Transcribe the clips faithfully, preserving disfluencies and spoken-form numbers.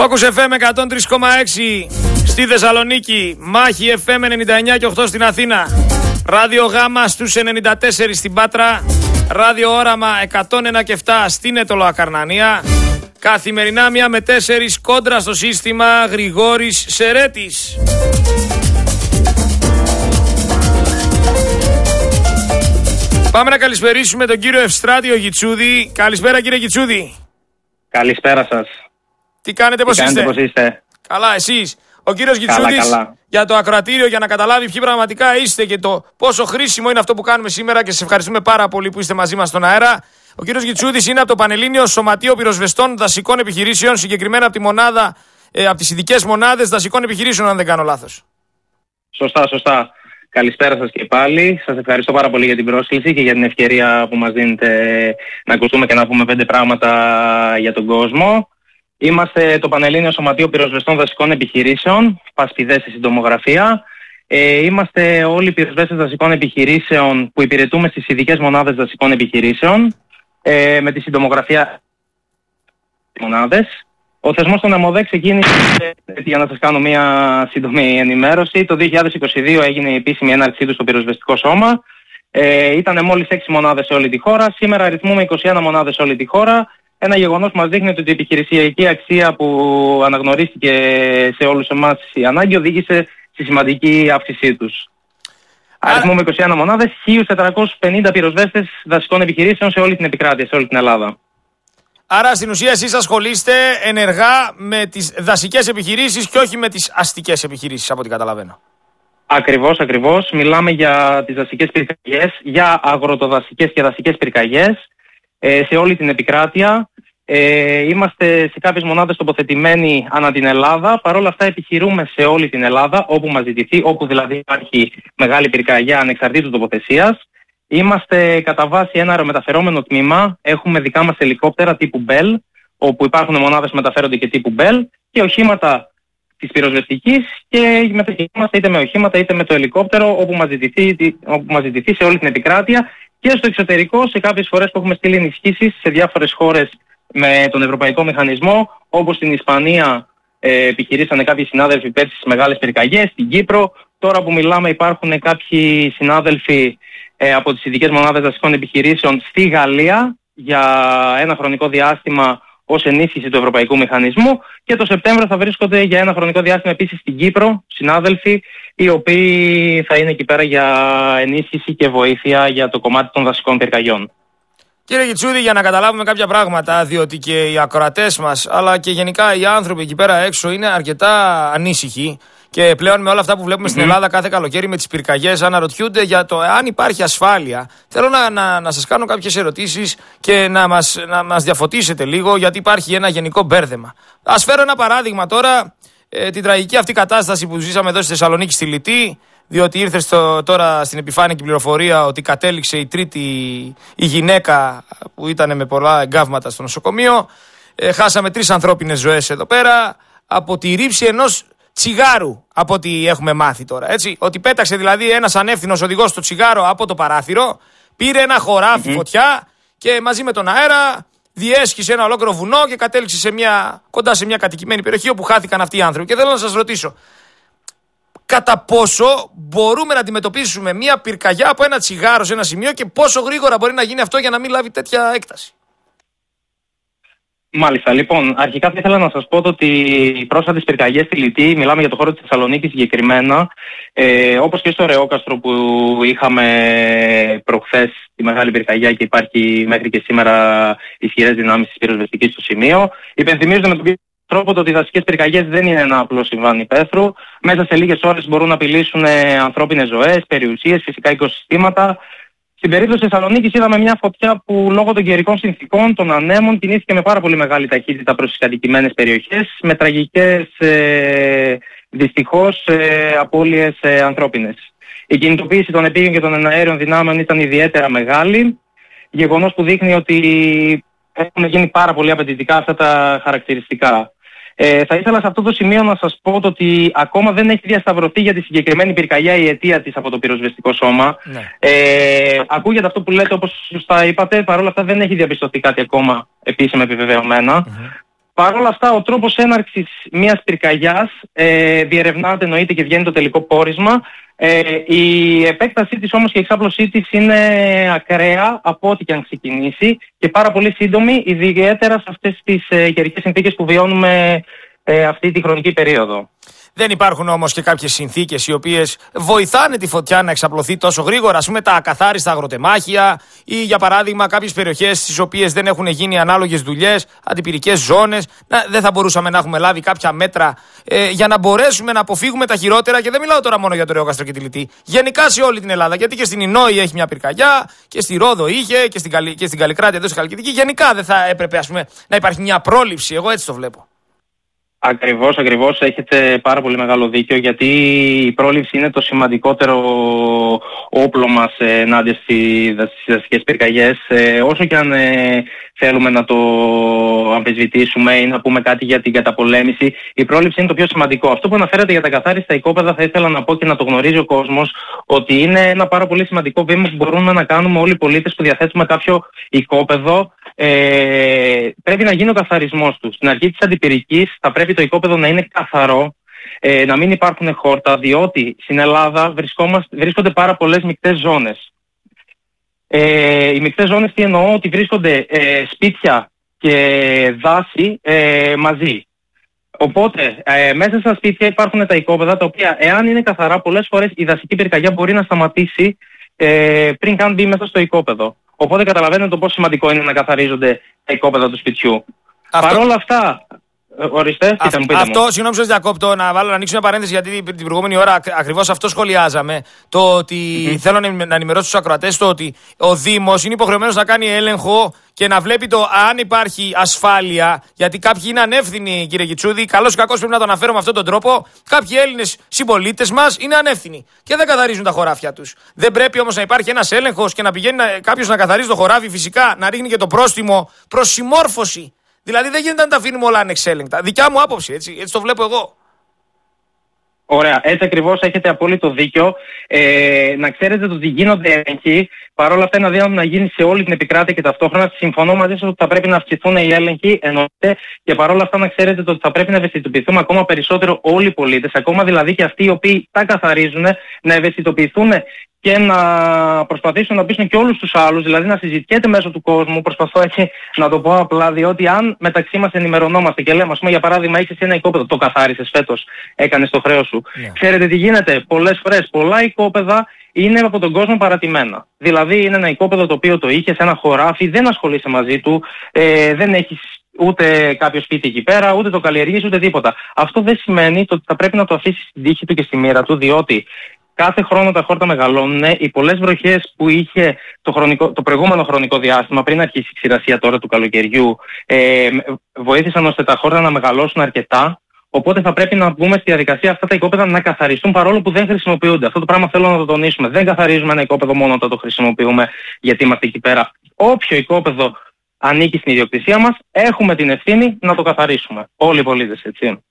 Focus εφ εμ εκατόν τρία κόμμα έξι στη Θεσσαλονίκη, Μάχη εφ εμ ενενήντα εννιά και οκτώ στην Αθήνα, Ράδιο Γάμα στους ενενήντα τέσσερα στην Πάτρα, Ράδιο Όραμα εκατόν ένα και επτά στην Αιτωλοακαρνανία. Καθημερινά μία με τέσσερις κόντρα στο σύστημα Γρηγόρης Σερέτης. Πάμε να καλησπερίσουμε τον κύριο Ευστράτιο Γιτσούδη. Καλησπέρα κύριε Γιτσούδη. Καλησπέρα σας. Τι κάνετε, πώς είστε? πώς είστε? Καλά, εσείς? Ο κύριος Γιτσούδης για το ακροατήριο, για να καταλάβει ποιοι πραγματικά είστε και το πόσο χρήσιμο είναι αυτό που κάνουμε σήμερα, και σας ευχαριστούμε πάρα πολύ που είστε μαζί μας στον αέρα. Ο κύριος Γιτσούδης είναι από το Πανελλήνιο Σωματείο Πυροσβεστών Δασικών Επιχειρήσεων, συγκεκριμένα από τη μονάδα, ε, από τις ειδικές μονάδες δασικών επιχειρήσεων, αν δεν κάνω λάθος. Σωστά, σωστά. Καλησπέρα σας και πάλι. Σας ευχαριστώ πάρα πολύ για την πρόσκληση και για την ευκαιρία που μας δίνετε να ακουστούμε και να πούμε πέντε πράγματα για τον κόσμο. Είμαστε το Πανελλήνιο Σωματείο Πυροσβεστών Δασικών Επιχειρήσεων, Πασπιδές στη συντομογραφία. Ε, είμαστε όλοι πυροσβέστες δασικών επιχειρήσεων που υπηρετούμε στις ειδικές μονάδες δασικών επιχειρήσεων, ε, με τη συντομογραφία μονάδες. Ο θεσμός των ΕΜΟΔΕ ξεκίνησε, για να σας κάνω μια σύντομη ενημέρωση, το δύο χιλιάδες είκοσι δύο έγινε η επίσημη έναρξή του στο πυροσβεστικό σώμα. Ε, ήταν μόλις έξι μονάδες σε όλη τη χώρα, σήμερα αριθμούμε είκοσι ένα μονάδες σε όλη τη χώρα. Ένα γεγονός που μας δείχνει ότι η επιχειρησιακή αξία που αναγνωρίστηκε σε όλους εμάς η ανάγκη οδήγησε στη σημαντική αύξησή τους. Άρα... Αριθμούμε είκοσι ένα μονάδες, χίλια τετρακόσιους πενήντα πυροσβέστες δασικών επιχειρήσεων σε όλη την επικράτεια, σε όλη την Ελλάδα. Άρα στην ουσία εσείς ασχολείστε ενεργά με τις δασικές επιχειρήσεις και όχι με τις αστικές επιχειρήσεις, από ό,τι καταλαβαίνω. Ακριβώς, ακριβώς. Μιλάμε για τις δασικές πυρκαγιές, για αγροτοδασικές και δασικές πυρκαγιές ε, σε όλη την επικράτεια. Ε, είμαστε σε κάποιες μονάδες τοποθετημένοι ανά την Ελλάδα. Παρ' όλα αυτά επιχειρούμε σε όλη την Ελλάδα, όπου μας ζητηθεί, όπου δηλαδή υπάρχει μεγάλη πυρκαγιά ανεξαρτήτου τοποθεσίας. Είμαστε κατά βάση ένα αερομεταφερόμενο τμήμα. Έχουμε δικά μας ελικόπτερα τύπου Bell, όπου υπάρχουν μονάδες που μεταφέρονται και τύπου Bell, και οχήματα της πυροσβεστικής, και μετακινούμαστε είτε με οχήματα είτε με το ελικόπτερο όπου μας ζητηθεί, όπου μας ζητηθεί σε όλη την επικράτεια, και στο εξωτερικό σε κάποιες φορές που έχουμε στείλει ενισχύσεις σε διάφορες χώρες με τον Ευρωπαϊκό Μηχανισμό, όπως στην Ισπανία ε, επιχειρήσανε κάποιοι συνάδελφοι πέρσι στις μεγάλες πυρκαγιές, στην Κύπρο. Τώρα που μιλάμε υπάρχουν κάποιοι συνάδελφοι ε, από τις ειδικές μονάδες δασικών επιχειρήσεων στη Γαλλία για ένα χρονικό διάστημα ως ενίσχυση του Ευρωπαϊκού Μηχανισμού, και το Σεπτέμβριο θα βρίσκονται για ένα χρονικό διάστημα επίσης στην Κύπρο συνάδελφοι, οι οποίοι θα είναι εκεί πέρα για ενίσχυση και βοήθεια για το κομμάτι των δασικών πυρκαγιών. Κύριε Γιτσούδη, για να καταλάβουμε κάποια πράγματα, διότι και οι ακροατές μας αλλά και γενικά οι άνθρωποι εκεί πέρα έξω είναι αρκετά ανήσυχοι, και πλέον με όλα αυτά που βλέπουμε mm-hmm. στην Ελλάδα κάθε καλοκαίρι με τις πυρκαγιές αναρωτιούνται για το αν υπάρχει ασφάλεια. Θέλω να, να, να σας κάνω κάποιες ερωτήσεις και να μας, να μας διαφωτίσετε λίγο, γιατί υπάρχει ένα γενικό μπέρδεμα. Ας φέρω ένα παράδειγμα τώρα, ε, την τραγική αυτή κατάσταση που ζήσαμε εδώ στη Θεσσαλονίκη στη Λυτή, διότι ήρθε στο, τώρα στην επιφάνεια και πληροφορία ότι κατέληξε η τρίτη η γυναίκα που ήταν με πολλά εγκάβματα στο νοσοκομείο. Ε, χάσαμε τρεις ανθρώπινες ζωές εδώ πέρα από τη ρήψη ενός τσιγάρου, από ό,τι έχουμε μάθει τώρα. Έτσι, ότι πέταξε δηλαδή ένας ανεύθυνος οδηγός το τσιγάρο από το παράθυρο, πήρε ένα χωράφι mm-hmm. φωτιά και μαζί με τον αέρα διέσχισε ένα ολόκληρο βουνό και κατέληξε σε μια, κοντά σε μια κατοικημένη περιοχή όπου χάθηκαν αυτοί οι άνθρωποι. Και θέλω να σας ρωτήσω, κατά πόσο μπορούμε να αντιμετωπίσουμε μια πυρκαγιά από ένα τσιγάρο σε ένα σημείο και πόσο γρήγορα μπορεί να γίνει αυτό για να μην λάβει τέτοια έκταση? Μάλιστα. Λοιπόν, αρχικά θα ήθελα να σας πω ότι οι πρόσφατες πυρκαγιές στη Λυτή, μιλάμε για το χώρο της Θεσσαλονίκης συγκεκριμένα, ε, όπως και στο Ρεόκαστρο που είχαμε προχθές τη μεγάλη πυρκαγιά και υπάρχει μέχρι και σήμερα ισχυρές δυνάμεις της πυροσβεστικής στο σημείο, υπενθυμίζονται με τον τρόπο ότι οι δασικές πυρκαγιές δεν είναι ένα απλό συμβάν υπαίθρου. Μέσα σε λίγες ώρες μπορούν να απειλήσουν ανθρώπινες ζωές, περιουσίες, φυσικά οικοσυστήματα. Στην περίπτωση της Θεσσαλονίκης είδαμε μια φωτιά που λόγω των καιρικών συνθηκών, των ανέμων, κινήθηκε με πάρα πολύ μεγάλη ταχύτητα προς τις κατοικημένες περιοχές, με τραγικές ε, δυστυχώς ε, απώλειες ε, ανθρώπινες. Η κινητοποίηση των επίγειων και των εναέριων δυνάμεων ήταν ιδιαίτερα μεγάλη, γεγονός που δείχνει ότι έχουν γίνει πάρα πολύ απαιτητικά αυτά τα χαρακτηριστικά. Ε, θα ήθελα σε αυτό το σημείο να σας πω ότι ακόμα δεν έχει διασταυρωθεί για τη συγκεκριμένη πυρκαγιά η αιτία της από το πυροσβεστικό σώμα. Ναι. Ε, ακούγεται αυτό που λέτε, όπως σωστά είπατε, παρόλα αυτά δεν έχει διαπιστωθεί κάτι ακόμα επίσημα επιβεβαιωμένα. Mm-hmm. Παρ' όλα αυτά, ο τρόπος έναρξης μιας πυρκαγιάς ε, διερευνάται, εννοείται, και βγαίνει το τελικό πόρισμα. Ε, η επέκτασή της όμως και η εξάπλωσή της είναι ακραία από ό,τι και αν ξεκινήσει και πάρα πολύ σύντομη, ιδιαίτερα σε αυτές τις ε, καιρικές συνθήκες που βιώνουμε ε, αυτή τη χρονική περίοδο. Δεν υπάρχουν όμως και κάποιες συνθήκες οι οποίες βοηθάνε τη φωτιά να εξαπλωθεί τόσο γρήγορα, ας πούμε τα ακαθάριστα αγροτεμάχια ή για παράδειγμα κάποιες περιοχές στις οποίες δεν έχουν γίνει ανάλογες δουλειές, αντιπυρικές ζώνες. Να, δεν θα μπορούσαμε να έχουμε λάβει κάποια μέτρα ε, για να μπορέσουμε να αποφύγουμε τα χειρότερα, και δεν μιλάω τώρα μόνο για το Ρεόκαστρο και τη Λυτή, γενικά σε όλη την Ελλάδα. Γιατί και στην Ινόη έχει μια πυρκαγιά και στη Ρόδο είχε και στην, Καλ... και στην Καλλικράτεια εδώ στη Χαλκιδική. Γενικά δεν θα έπρεπε, ας πούμε, να υπάρχει μια πρόληψη. Εγώ έτσι το βλέπω. Ακριβώς, ακριβώς. Έχετε πάρα πολύ μεγάλο δίκιο, γιατί η πρόληψη είναι το σημαντικότερο όπλο μας ε, ενάντια στις δασικές πυρκαγιές. Ε, όσο και αν ε, θέλουμε να το αμφισβητήσουμε ή να πούμε κάτι για την καταπολέμηση, η πρόληψη είναι το πιο σημαντικό. Αυτό που αναφέρατε για τα καθάριστα οικόπεδα, θα ήθελα να πω και να το γνωρίζει ο κόσμος, ότι είναι ένα πάρα πολύ σημαντικό βήμα που μπορούμε να κάνουμε όλοι οι πολίτες που διαθέτουμε κάποιο οικόπεδο. Ε, πρέπει να γίνει ο καθαρισμός του. Στην αρχή της αντιπυρικής θα πρέπει το οικόπεδο να είναι καθαρό, ε, να μην υπάρχουν χόρτα, διότι στην Ελλάδα βρίσκονται πάρα πολλές μεικτές ζώνες. Ε, οι μεικτές ζώνες, τι εννοώ, ότι βρίσκονται ε, σπίτια και δάση ε, μαζί. Οπότε ε, μέσα στα σπίτια υπάρχουν τα οικόπεδα, τα οποία εάν είναι καθαρά, πολλές φορές η δασική πυρκαγιά μπορεί να σταματήσει ε, πριν καν μπει μέσα στο οικόπεδο. Οπότε καταλαβαίνετε το πόσο σημαντικό είναι να καθαρίζονται τα οικόπεδα του σπιτιού. Αυτό... Παρ' όλα αυτά, ορίστε, πείτε αυτό, μου, πείτε αυτό μου. Συγγνώμη που σας διακόπτω, να, βάλω, να ανοίξω μια παρένθεση, γιατί την προηγούμενη ώρα ακριβώς αυτό σχολιάζαμε. Το ότι mm-hmm. θέλω να ενημερώσω τους ακροατές το ότι ο Δήμος είναι υποχρεωμένος να κάνει έλεγχο και να βλέπει το αν υπάρχει ασφάλεια. Γιατί κάποιοι είναι ανεύθυνοι, κύριε Κιτσούδη, καλώς ή κακώς πρέπει να το αναφέρω με αυτόν τον τρόπο. Κάποιοι Έλληνες συμπολίτες μας είναι ανεύθυνοι και δεν καθαρίζουν τα χωράφια τους. Δεν πρέπει όμως να υπάρχει ένας έλεγχος και να πηγαίνει κάποιος να καθαρίζει το χωράφι, φυσικά να ρίχνει και το πρόστιμο προς συμμόρφωση. Δηλαδή δεν γίνεται να τα αφήνουμε όλα ανεξέλεγκτα. Δικιά μου άποψη, έτσι, έτσι το βλέπω εγώ. Ωραία, έτσι ακριβώς, έχετε απόλυτο δίκιο. Ε, να ξέρετε ότι γίνονται έλεγχοι. Παρ' όλα αυτά είναι αδύνατο να γίνει σε όλη την επικράτεια και ταυτόχρονα. Συμφωνώ μαζί σας ότι θα πρέπει να αυξηθούν οι έλεγχοι, εννοείται, και παρ' όλα αυτά να ξέρετε ότι θα πρέπει να ευαισθητοποιηθούμε ακόμα περισσότερο όλοι οι πολίτες, ακόμα δηλαδή και αυτοί οι οποίοι τα καθαρίζουν, να ευαισθητοποιηθούν και να προσπαθήσουν να πείσουν και όλους τους άλλους, δηλαδή να συζητιέται μέσω του κόσμου. Προσπαθώ έτσι να το πω απλά, διότι αν μεταξύ μας ενημερωνόμαστε και λέμε, ας πούμε, για παράδειγμα, έχεις ένα οικόπεδο, το καθάρισες φέτος, έκανες το χρέος σου. Yeah. Ξέρετε τι γίνεται? Πολλές φορές πολλά οικόπεδα είναι από τον κόσμο παρατημένα. Δηλαδή είναι ένα οικόπεδο το οποίο το είχες, ένα χωράφι, δεν ασχολείσαι μαζί του, ε, δεν έχεις ούτε κάποιο σπίτι εκεί πέρα, ούτε το καλλιεργείς, ούτε τίποτα. Αυτό δεν σημαίνει ότι θα πρέπει να το αφήσεις στην τύχη του και στη μοίρα του, διότι κάθε χρόνο τα χόρτα μεγαλώνουν. Οι πολλές βροχές που είχε το, χρονικό, το προηγούμενο χρονικό διάστημα, πριν αρχίσει η ξηρασία τώρα του καλοκαιριού, ε, βοήθησαν ώστε τα χόρτα να μεγαλώσουν αρκετά. Οπότε θα πρέπει να μπούμε στη διαδικασία αυτά τα οικόπεδα να καθαριστούν, παρόλο που δεν χρησιμοποιούνται. Αυτό το πράγμα θέλω να το τονίσουμε. Δεν καθαρίζουμε ένα οικόπεδο μόνο όταν το χρησιμοποιούμε, γιατί είμαστε εκεί πέρα. Όποιο οικόπεδο ανήκει στην ιδιοκτησία μας, έχουμε την ευθύνη να το καθαρίσουμε. Όλοι οι πολίτες, έτσι.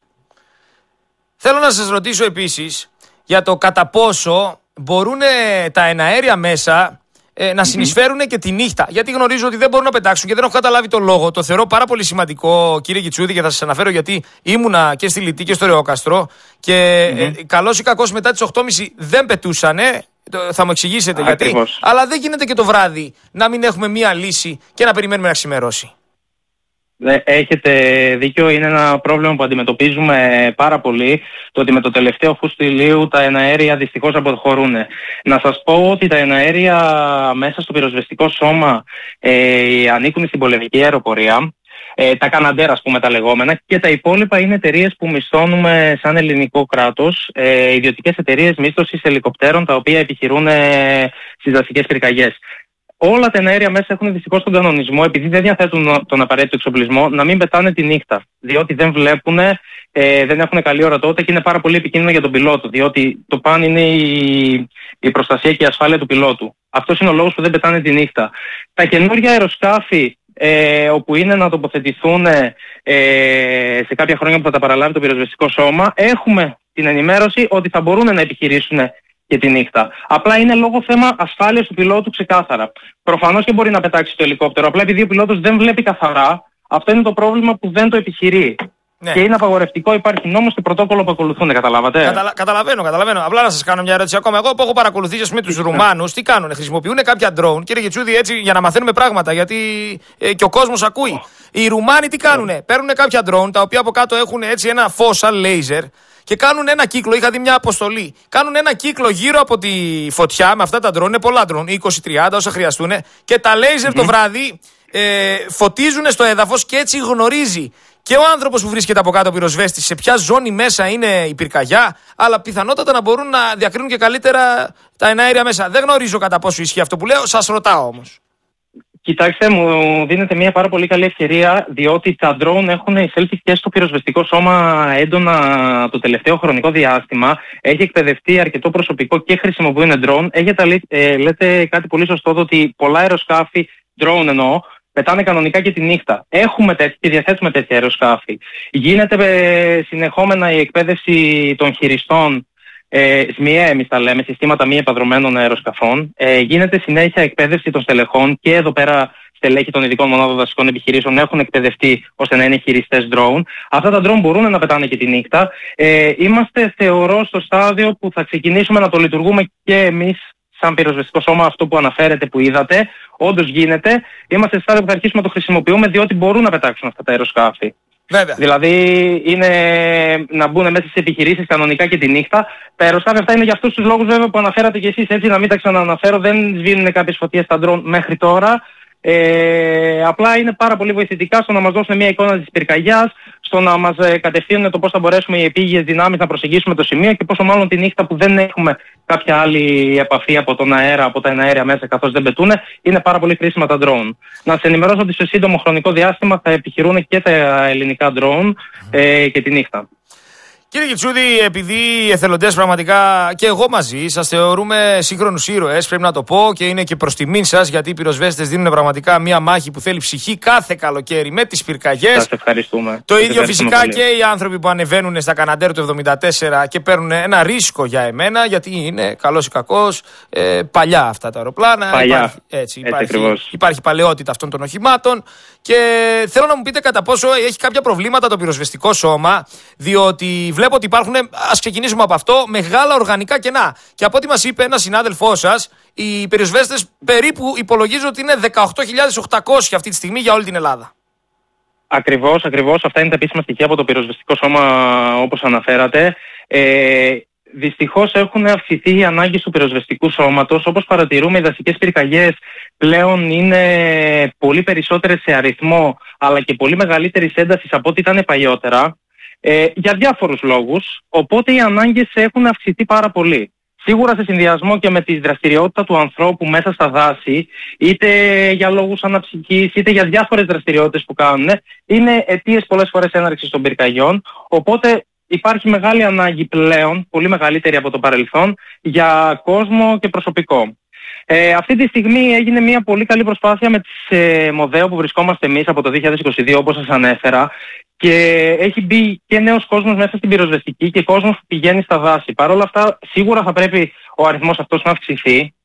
Θέλω να σας ρωτήσω επίσης για το κατά πόσο μπορούν τα εναέρια μέσα ε, να συνεισφέρουν και τη νύχτα. Γιατί γνωρίζω ότι δεν μπορούν να πετάξουν και δεν έχω καταλάβει τον λόγο. Το θεωρώ πάρα πολύ σημαντικό, κύριε Κιτσούδη, και θα σας αναφέρω γιατί ήμουνα και στη Λυτή και στο Ρεόκαστρο και mm-hmm. ε, καλώς ή κακώς μετά τις οκτώ και μισή δεν πετούσανε. Θα μου εξηγήσετε Ακριβώς. γιατί. Αλλά δεν γίνεται και το βράδυ να μην έχουμε μία λύση και να περιμένουμε να ξημερώσει. Έχετε δίκιο, είναι ένα πρόβλημα που αντιμετωπίζουμε πάρα πολύ, το ότι με το τελευταίο φουστιλίου τα εναέρια δυστυχώς αποχωρούν. Να σας πω ότι τα εναέρια μέσα στο πυροσβεστικό σώμα ε, ανήκουν στην πολεμική αεροπορία, ε, τα Καναντέρ, ας πούμε, τα λεγόμενα, και τα υπόλοιπα είναι εταιρείες που μισθώνουμε σαν ελληνικό κράτος, ε, ιδιωτικές εταιρείες μίσθωσης ελικοπτέρων, τα οποία επιχειρούν ε, στις δασικές πυρκαγιές. Όλα τα εναέρια μέσα έχουν δυστυχώς τον κανονισμό, επειδή δεν διαθέτουν τον απαραίτητο εξοπλισμό, να μην πετάνε τη νύχτα. Διότι δεν βλέπουν, ε, δεν έχουν καλή ορατότητα και είναι πάρα πολύ επικίνδυνο για τον πιλότο. Διότι το παν είναι η, η προστασία και η ασφάλεια του πιλότου. Αυτός είναι ο λόγος που δεν πετάνε τη νύχτα. Τα καινούργια αεροσκάφη, ε, όπου είναι να τοποθετηθούν ε, σε κάποια χρόνια που θα τα παραλάβει το πυροσβεστικό σώμα, έχουμε την ενημέρωση ότι θα μπορούν να επιχειρήσουν και τη νύχτα. Απλά είναι λόγω θέμα ασφάλειας του πιλότου, ξεκάθαρα. Προφανώς και μπορεί να πετάξει το ελικόπτερο. Απλά επειδή ο πιλότος δεν βλέπει καθαρά, Αυτό είναι το πρόβλημα που δεν το επιχειρεί. Ναι. Και είναι απαγορευτικό, υπάρχει νόμος και πρωτόκολλο που ακολουθούν, καταλάβατε. Καταλα... Καταλαβαίνω, καταλαβαίνω. Απλά να σας κάνω μια ερώτηση ακόμα. Εγώ που έχω παρακολουθήσει με τους Ρουμάνους, τι κάνουν, χρησιμοποιούν κάποια drone, κύριε Γετσούδη, έτσι για να μαθαίνουμε πράγματα, γιατί ε, και ο κόσμος ακούει. Oh. Οι Ρουμάνοι τι κάνουνε, oh. παίρνουν κάποια drone τα οποία από κάτω έχουν έτσι ένα φως σαν λέιζερ και κάνουν ένα κύκλο. Είχα δει μια αποστολή. Κάνουν ένα κύκλο γύρω από τη φωτιά με αυτά τα drone, είναι πολλά drone, είκοσι τριάντα όσα χρειαστούν, και τα λέιζερ mm-hmm. το βράδυ ε, φωτίζουν στο έδαφος και έτσι γνωρίζει και ο άνθρωπος που βρίσκεται από κάτω, ο πυροσβέστης, σε ποια ζώνη μέσα είναι η πυρκαγιά, αλλά πιθανότατα να μπορούν να διακρίνουν και καλύτερα τα εναέρια μέσα. Δεν γνωρίζω κατά πόσο ισχύει αυτό που λέω, σας ρωτάω όμως. Κοιτάξτε, μου δίνετε μια πάρα πολύ καλή ευκαιρία, διότι τα drone έχουν εισέλθει και στο πυροσβεστικό σώμα έντονα το τελευταίο χρονικό διάστημα. Έχει εκπαιδευτεί αρκετό προσωπικό και χρησιμοποιούν drone. Έχετε, ε, λέτε κάτι πολύ σωστό, ότι πολλά αεροσκάφη, drone εννοώ, πετάνε κανονικά και τη νύχτα. Έχουμε τέτοια και διαθέτουμε τέτοια αεροσκάφη. Γίνεται ε, συνεχόμενα η εκπαίδευση των χειριστών, ε, ες μι ι, εμείς τα λέμε, συστήματα μη επαδρομένων αεροσκαφών. Ε, γίνεται συνέχεια εκπαίδευση των στελεχών, και εδώ πέρα στελέχη των ειδικών μονάδων δασικών επιχειρήσεων έχουν εκπαιδευτεί ώστε να είναι χειριστές drone. Αυτά τα drone μπορούν να πετάνε και τη νύχτα. Ε, είμαστε, θεωρώ, στο στάδιο που θα ξεκινήσουμε να το λειτουργούμε και εμείς σαν πυροσβεστικό σώμα, αυτό που αναφέρετε, που είδατε. Όντως γίνεται. Είμαστε σε στάδιο που θα αρχίσουμε να το χρησιμοποιούμε, διότι μπορούν να πετάξουν αυτά τα αεροσκάφη. Βέβαια. Δηλαδή είναι να μπουν μέσα σε επιχειρήσεις κανονικά και τη νύχτα. Τα αεροσκάφη αυτά είναι για αυτούς τους λόγους, βέβαια, που αναφέρατε κι εσείς, έτσι, να μην τα ξανααναφέρω. Δεν σβήνουν κάποιες φωτιές στα ντρόν μέχρι τώρα. Ε, απλά είναι πάρα πολύ βοηθητικά στο να μας δώσουν μια εικόνα της πυρκαγιάς, στο να μας ε, κατευθύνουν το πώς θα μπορέσουμε οι επίγειες δυνάμεις να προσεγγίσουμε το σημείο, και πόσο μάλλον τη νύχτα που δεν έχουμε κάποια άλλη επαφή από τον αέρα, από τα εναέρια μέσα, καθώς δεν πετούν. Είναι πάρα πολύ χρήσιμα τα drone. Να σε ενημερώσω ότι σε σύντομο χρονικό διάστημα θα επιχειρούν και τα ελληνικά drone ε, και τη νύχτα. Κύριε Γετσούδη, επειδή οι εθελοντές πραγματικά και εγώ μαζί σας θεωρούμε σύγχρονους ήρωες, πρέπει να το πω, και είναι και προς τιμήν σας, γιατί οι πυροσβέστες δίνουν πραγματικά μια μάχη που θέλει ψυχή κάθε καλοκαίρι με τις πυρκαγιές. Σας ευχαριστούμε. Το ίδιο ευχαριστούμε φυσικά πολύ. Και οι άνθρωποι που ανεβαίνουν στα Καναντέρ του εβδομήντα τέσσερα και παίρνουν ένα ρίσκο για εμένα, γιατί είναι καλός ή κακός ε, παλιά αυτά τα αεροπλάνα. Παλιά. Υπάρχει, έτσι, έτσι υπάρχει, υπάρχει παλαιότητα αυτών των οχημάτων. Και θέλω να μου πείτε κατά πόσο έχει κάποια προβλήματα το πυροσβεστικό σώμα, διότι βλέπω ότι υπάρχουν, ας ξεκινήσουμε από αυτό, μεγάλα οργανικά κενά. Και από ό,τι μας είπε ένας συνάδελφός σας, οι πυροσβέστες περίπου υπολογίζουν ότι είναι δεκαοκτώ χιλιάδες οκτακόσιοι αυτή τη στιγμή για όλη την Ελλάδα. Ακριβώς, ακριβώς. Αυτά είναι τα επίσημα στοιχεία από το πυροσβεστικό σώμα, όπως αναφέρατε. Ε, Δυστυχώς έχουν αυξηθεί οι ανάγκες του πυροσβεστικού σώματος. Όπως παρατηρούμε, οι δασικές πυρκαγιές πλέον είναι πολύ περισσότερες σε αριθμό, αλλά και πολύ μεγαλύτερης έντασης από ό,τι ήταν παλιότερα, ε, για διάφορους λόγους. Οπότε οι ανάγκες έχουν αυξηθεί πάρα πολύ. Σίγουρα σε συνδυασμό και με τη δραστηριότητα του ανθρώπου μέσα στα δάση, είτε για λόγους αναψυχής, είτε για διάφορες δραστηριότητες που κάνουν, είναι αιτίες πολλές φορές έναρξης των πυρκαγιών. Οπότε υπάρχει μεγάλη ανάγκη πλέον, πολύ μεγαλύτερη από το παρελθόν, για κόσμο και προσωπικό. Ε, αυτή τη στιγμή έγινε μια πολύ καλή προσπάθεια με τις ε, Μοδέο που βρισκόμαστε εμείς από το δύο χιλιάδες είκοσι δύο, όπως σας ανέφερα, και έχει μπει και νέος κόσμος μέσα στην πυροσβεστική και κόσμος που πηγαίνει στα δάση. Παρ' όλα αυτά, σίγουρα θα πρέπει ο αριθμός αυτός να αυξηθεί.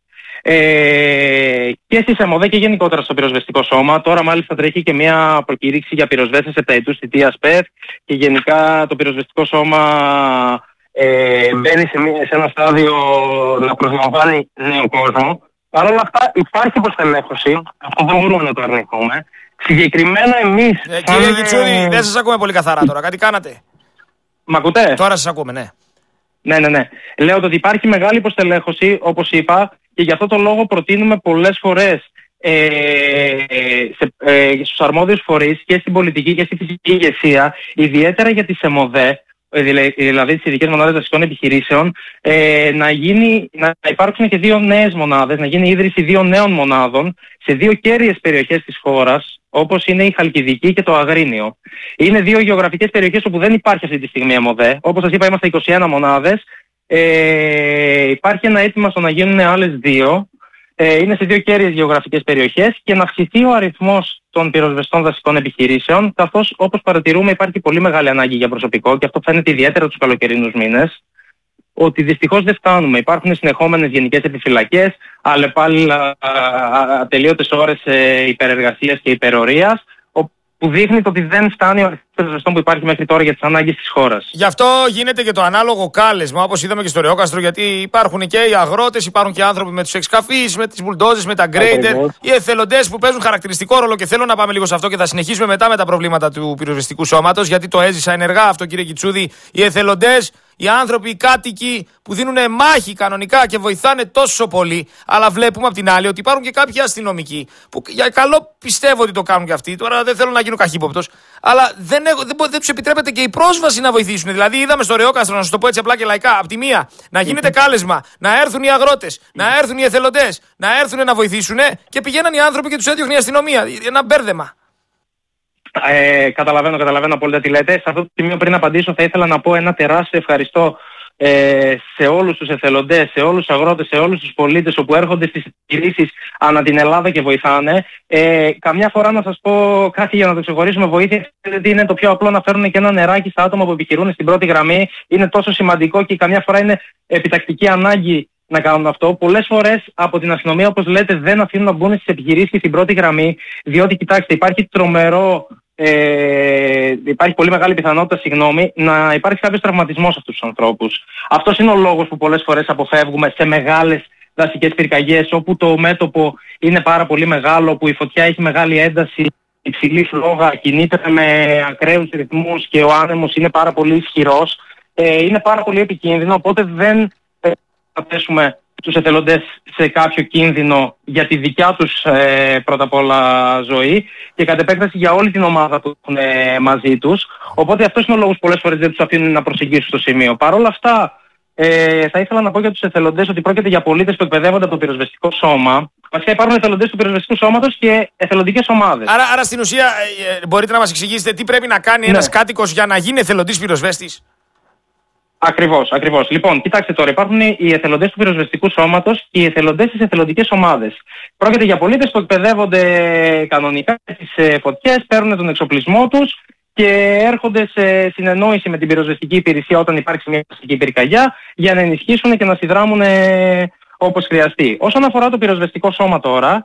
Ε, και στις ΕΜΟΔΕ και γενικότερα στο πυροσβεστικό σώμα. Τώρα μάλιστα τρέχει και μια προκήρυξη για πυροσβέστες επταετούς θητείας ΠΕΘ, και γενικά το πυροσβεστικό σώμα ε, μπαίνει σε, μια, σε ένα στάδιο να προσλαμβάνει νέο κόσμο. Παρ' όλα αυτά υπάρχει υποστελέχωση, αυτό δεν μπορούμε να το αρνηθούμε. Συγκεκριμένα εμείς... Ε, κύριε Γετσούδη, δεν σας ακούμε πολύ καθαρά τώρα, κάτι κάνατε? Μ' ακούτε? Τώρα σας ακούμε, ναι. Ναι, ναι, ναι. Λέω ότι υπάρχει μεγάλη υποστελέχωση, όπως είπα, και γι' αυτό το λόγο προτείνουμε πολλές φορές ε, σε, ε, στους αρμόδιους φορείς και στην πολιτική και στη φυσική ηγεσία, ιδιαίτερα για τις ΕΜΟΔΕ, δηλαδή τις ειδικές μονάδες δασικών επιχειρήσεων, ε, να, γίνει, να υπάρξουν και δύο νέες μονάδες, να γίνει η ίδρυση δύο νέων μονάδων σε δύο κέρυες περιοχές της χώρας, όπως είναι η Χαλκιδική και το Αγρίνιο. Είναι δύο γεωγραφικές περιοχές όπου δεν υπάρχει αυτή τη στιγμή ΕΜΟΔΕ. Όπως σας είπα, είμαστε είκοσι ένα μονάδες. Ε, υπάρχει ένα αίτημα στο να γίνουν άλλες δύο. Ε, είναι σε δύο κέρυες γεωγραφικές περιοχές, και να αυξηθεί ο αριθμός των πυροσβεστών δασικών επιχειρήσεων, καθώς, όπως παρατηρούμε, υπάρχει πολύ μεγάλη ανάγκη για προσωπικό, και αυτό φαίνεται ιδιαίτερα τους καλοκαιρινούς μήνες, ότι δυστυχώς δεν φτάνουμε. Υπάρχουν συνεχόμενες γενικές επιφυλακές, αλλεπάλληλα ατελείωτες ώρες υπερεργασίας και υπερορίας, που δείχνει το ότι δεν φτάνει ο αριθμός πυροσβεστών που υπάρχει μέχρι τώρα για τις ανάγκες της χώρας. Γι' αυτό γίνεται και το ανάλογο κάλεσμα, όπως είδαμε και στο Ρεόκαστρο, γιατί υπάρχουν και οι αγρότες, υπάρχουν και άνθρωποι με τους εξκαφείς, με τις μπουλντόζες, με τα γκρέιντερ, οι εθελοντές που παίζουν χαρακτηριστικό ρόλο, και θέλω να πάμε λίγο σε αυτό και θα συνεχίσουμε μετά με τα προβλήματα του πυροσβεστικού σώματος, γιατί το έζησα ενεργά αυτό, κύριε Κιτσούδη. Οι εθελοντές, οι άνθρωποι, οι κάτοικοι που δίνουν μάχη κανονικά και βοηθάνε τόσο πολύ, αλλά βλέπουμε απ' την άλλη ότι υπάρχουν και κάποιοι αστυνομικοί που για καλό πιστεύω ότι το κάνουν και αυτοί. Τώρα δεν θέλω να γίνω καχύποπτος, αλλά δεν, έχω, δεν, δεν τους επιτρέπεται και η πρόσβαση να βοηθήσουν. Δηλαδή, είδαμε στο Ρεόκαστρο, να σας το πω έτσι απλά και λαϊκά, απ' τη μία να γίνεται κάλεσμα, να έρθουν οι αγρότες, να έρθουν οι εθελοντές, να έρθουν να βοηθήσουν και πηγαίναν οι άνθρωποι και τους έδιωχνε η αστυνομία. Ένα μπέρδεμα. Ε, καταλαβαίνω, καταλαβαίνω απόλυτα τι λέτε. Σε αυτό το σημείο, πριν απαντήσω, θα ήθελα να πω ένα τεράστιο ευχαριστώ ε, σε όλους τους εθελοντές, σε όλους τους αγρότες, σε όλους τους πολίτες όπου έρχονται στις επιχειρήσεις ανά την Ελλάδα και βοηθάνε. Ε, καμιά φορά, να σας πω κάτι για να το ξεχωρίσουμε, βοήθεια, γιατί είναι το πιο απλό να φέρουν και ένα νεράκι στα άτομα που επιχειρούν στην πρώτη γραμμή. Είναι τόσο σημαντικό και καμιά φορά είναι επιτακτική ανάγκη να κάνουν αυτό. Πολλές φορές από την αστυνομία, όπως λέτε, δεν αφήνουν να μπουν στις επιχειρήσεις και στην πρώτη γραμμή, διότι κοιτάξτε, υπάρχει τρομερό. Ε, υπάρχει πολύ μεγάλη πιθανότητα, συγγνώμη, να υπάρξει κάποιος τραυματισμός σε αυτούς τους ανθρώπους. Αυτός είναι ο λόγος που πολλές φορές αποφεύγουμε σε μεγάλες δασικές πυρκαγιές, όπου το μέτωπο είναι πάρα πολύ μεγάλο, που η φωτιά έχει μεγάλη ένταση, υψηλή φλόγα, κινείται με ακραίους ρυθμούς και ο άνεμος είναι πάρα πολύ ισχυρός. Ε, είναι πάρα πολύ επικίνδυνο, οπότε δεν θα θέσουμε τους εθελοντές σε κάποιο κίνδυνο για τη δικιά τους ε, πρώτα απ' όλα ζωή και κατ' επέκταση για όλη την ομάδα που έχουν ε, μαζί τους. Οπότε αυτός είναι ο λόγος που πολλές φορές δεν τους αφήνουν να προσεγγίσουν στο σημείο. Παρ' όλα αυτά, ε, θα ήθελα να πω για τους εθελοντές ότι πρόκειται για πολίτες που εκπαιδεύονται από το πυροσβεστικό σώμα. Βασικά υπάρχουν εθελοντές του πυροσβεστικού σώματος και εθελοντικές ομάδες. Άρα, άρα στην ουσία ε, μπορείτε να μας εξηγήσετε τι πρέπει να κάνει ναι. ένας κάτοικος για να γίνει εθελοντής πυροσβέστης. Ακριβώς, ακριβώς. Λοιπόν, κοιτάξτε τώρα, υπάρχουν οι εθελοντές του πυροσβεστικού σώματος και οι εθελοντές στις εθελοντικές ομάδες. Πρόκειται για πολίτες που εκπαιδεύονται κανονικά στις φωτιές, παίρνουν τον εξοπλισμό τους και έρχονται σε συνεννόηση με την πυροσβεστική υπηρεσία όταν υπάρξει μια δασική πυρκαγιά για να ενισχύσουν και να συνδράμουν ε, όπως χρειαστεί. Όσον αφορά το πυροσβεστικό σώμα τώρα,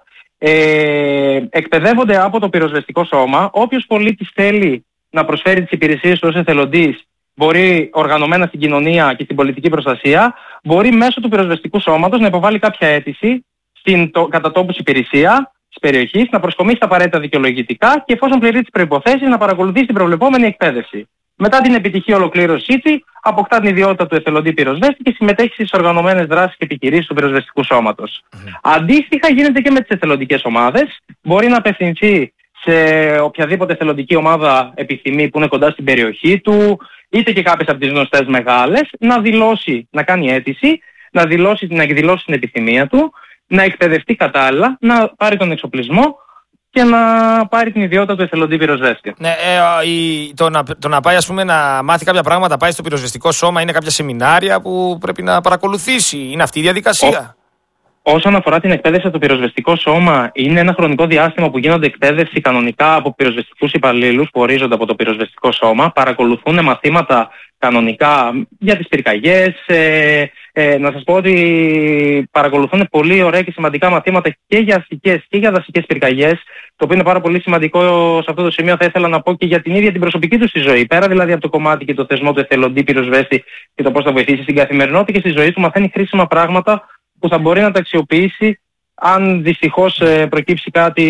ε, εκπαιδεύονται από το πυροσβεστικό σώμα. Όποιος πολίτης θέλει να προσφέρει τις υπηρεσίες του ως εθελοντής, μπορεί οργανωμένα στην κοινωνία και στην πολιτική προστασία, μπορεί μέσω του πυροσβεστικού σώματος να υποβάλει κάποια αίτηση στην το, κατά τόπους υπηρεσία της περιοχής, να προσκομίσει τα απαραίτητα δικαιολογητικά και εφόσον πληρεί τις προϋποθέσεις να παρακολουθήσει την προβλεπόμενη εκπαίδευση. Μετά την επιτυχή ολοκλήρωσή της, αποκτά την ιδιότητα του εθελοντή πυροσβέστη και συμμετέχει στις οργανωμένες δράσεις και επιχειρήσεις του πυροσβεστικού σώματος. Mm. Αντίστοιχα γίνεται και με τις εθελοντικές ομάδες. Μπορεί να απευθυνθεί σε οποιαδήποτε εθελοντική ομάδα επιθυμεί που είναι κοντά στην περιοχή του, είτε και κάποιες από τις γνωστές μεγάλες, να δηλώσει, να κάνει αίτηση, να, δηλώσει, να εκδηλώσει την επιθυμία του, να εκπαιδευτεί κατάλληλα, να πάρει τον εξοπλισμό και να πάρει την ιδιότητα του εθελοντή πυροσβέστη. Ναι, ε, η, το, να, το να πάει ας πούμε να μάθει κάποια πράγματα, πάει στο πυροσβεστικό σώμα, είναι κάποια σεμινάρια που πρέπει να παρακολουθήσει. Είναι αυτή η διαδικασία. Ο, όσον αφορά την εκπαίδευση από το πυροσβεστικό σώμα, είναι ένα χρονικό διάστημα που γίνονται εκπαίδευση κανονικά από πυροσβεστικούς υπαλλήλους που ορίζονται από το πυροσβεστικό σώμα. Παρακολουθούν μαθήματα κανονικά για τις πυρκαγιές. Ε, ε, να σας πω ότι παρακολουθούν πολύ ωραία και σημαντικά μαθήματα και για αστικές και για δασικές πυρκαγιές, το οποίο είναι πάρα πολύ σημαντικό. Σε αυτό το σημείο θα ήθελα να πω και για την ίδια την προσωπική του στη ζωή. Πέρα δηλαδή από το κομμάτι και το θεσμό του εθελοντή πυροσβέστη και το πώς θα βοηθήσει στην καθημερινότητα και στη ζωή του, μαθαίνει χρήσιμα πράγματα που θα μπορεί να τα αξιοποιήσει αν δυστυχώς ε, προκύψει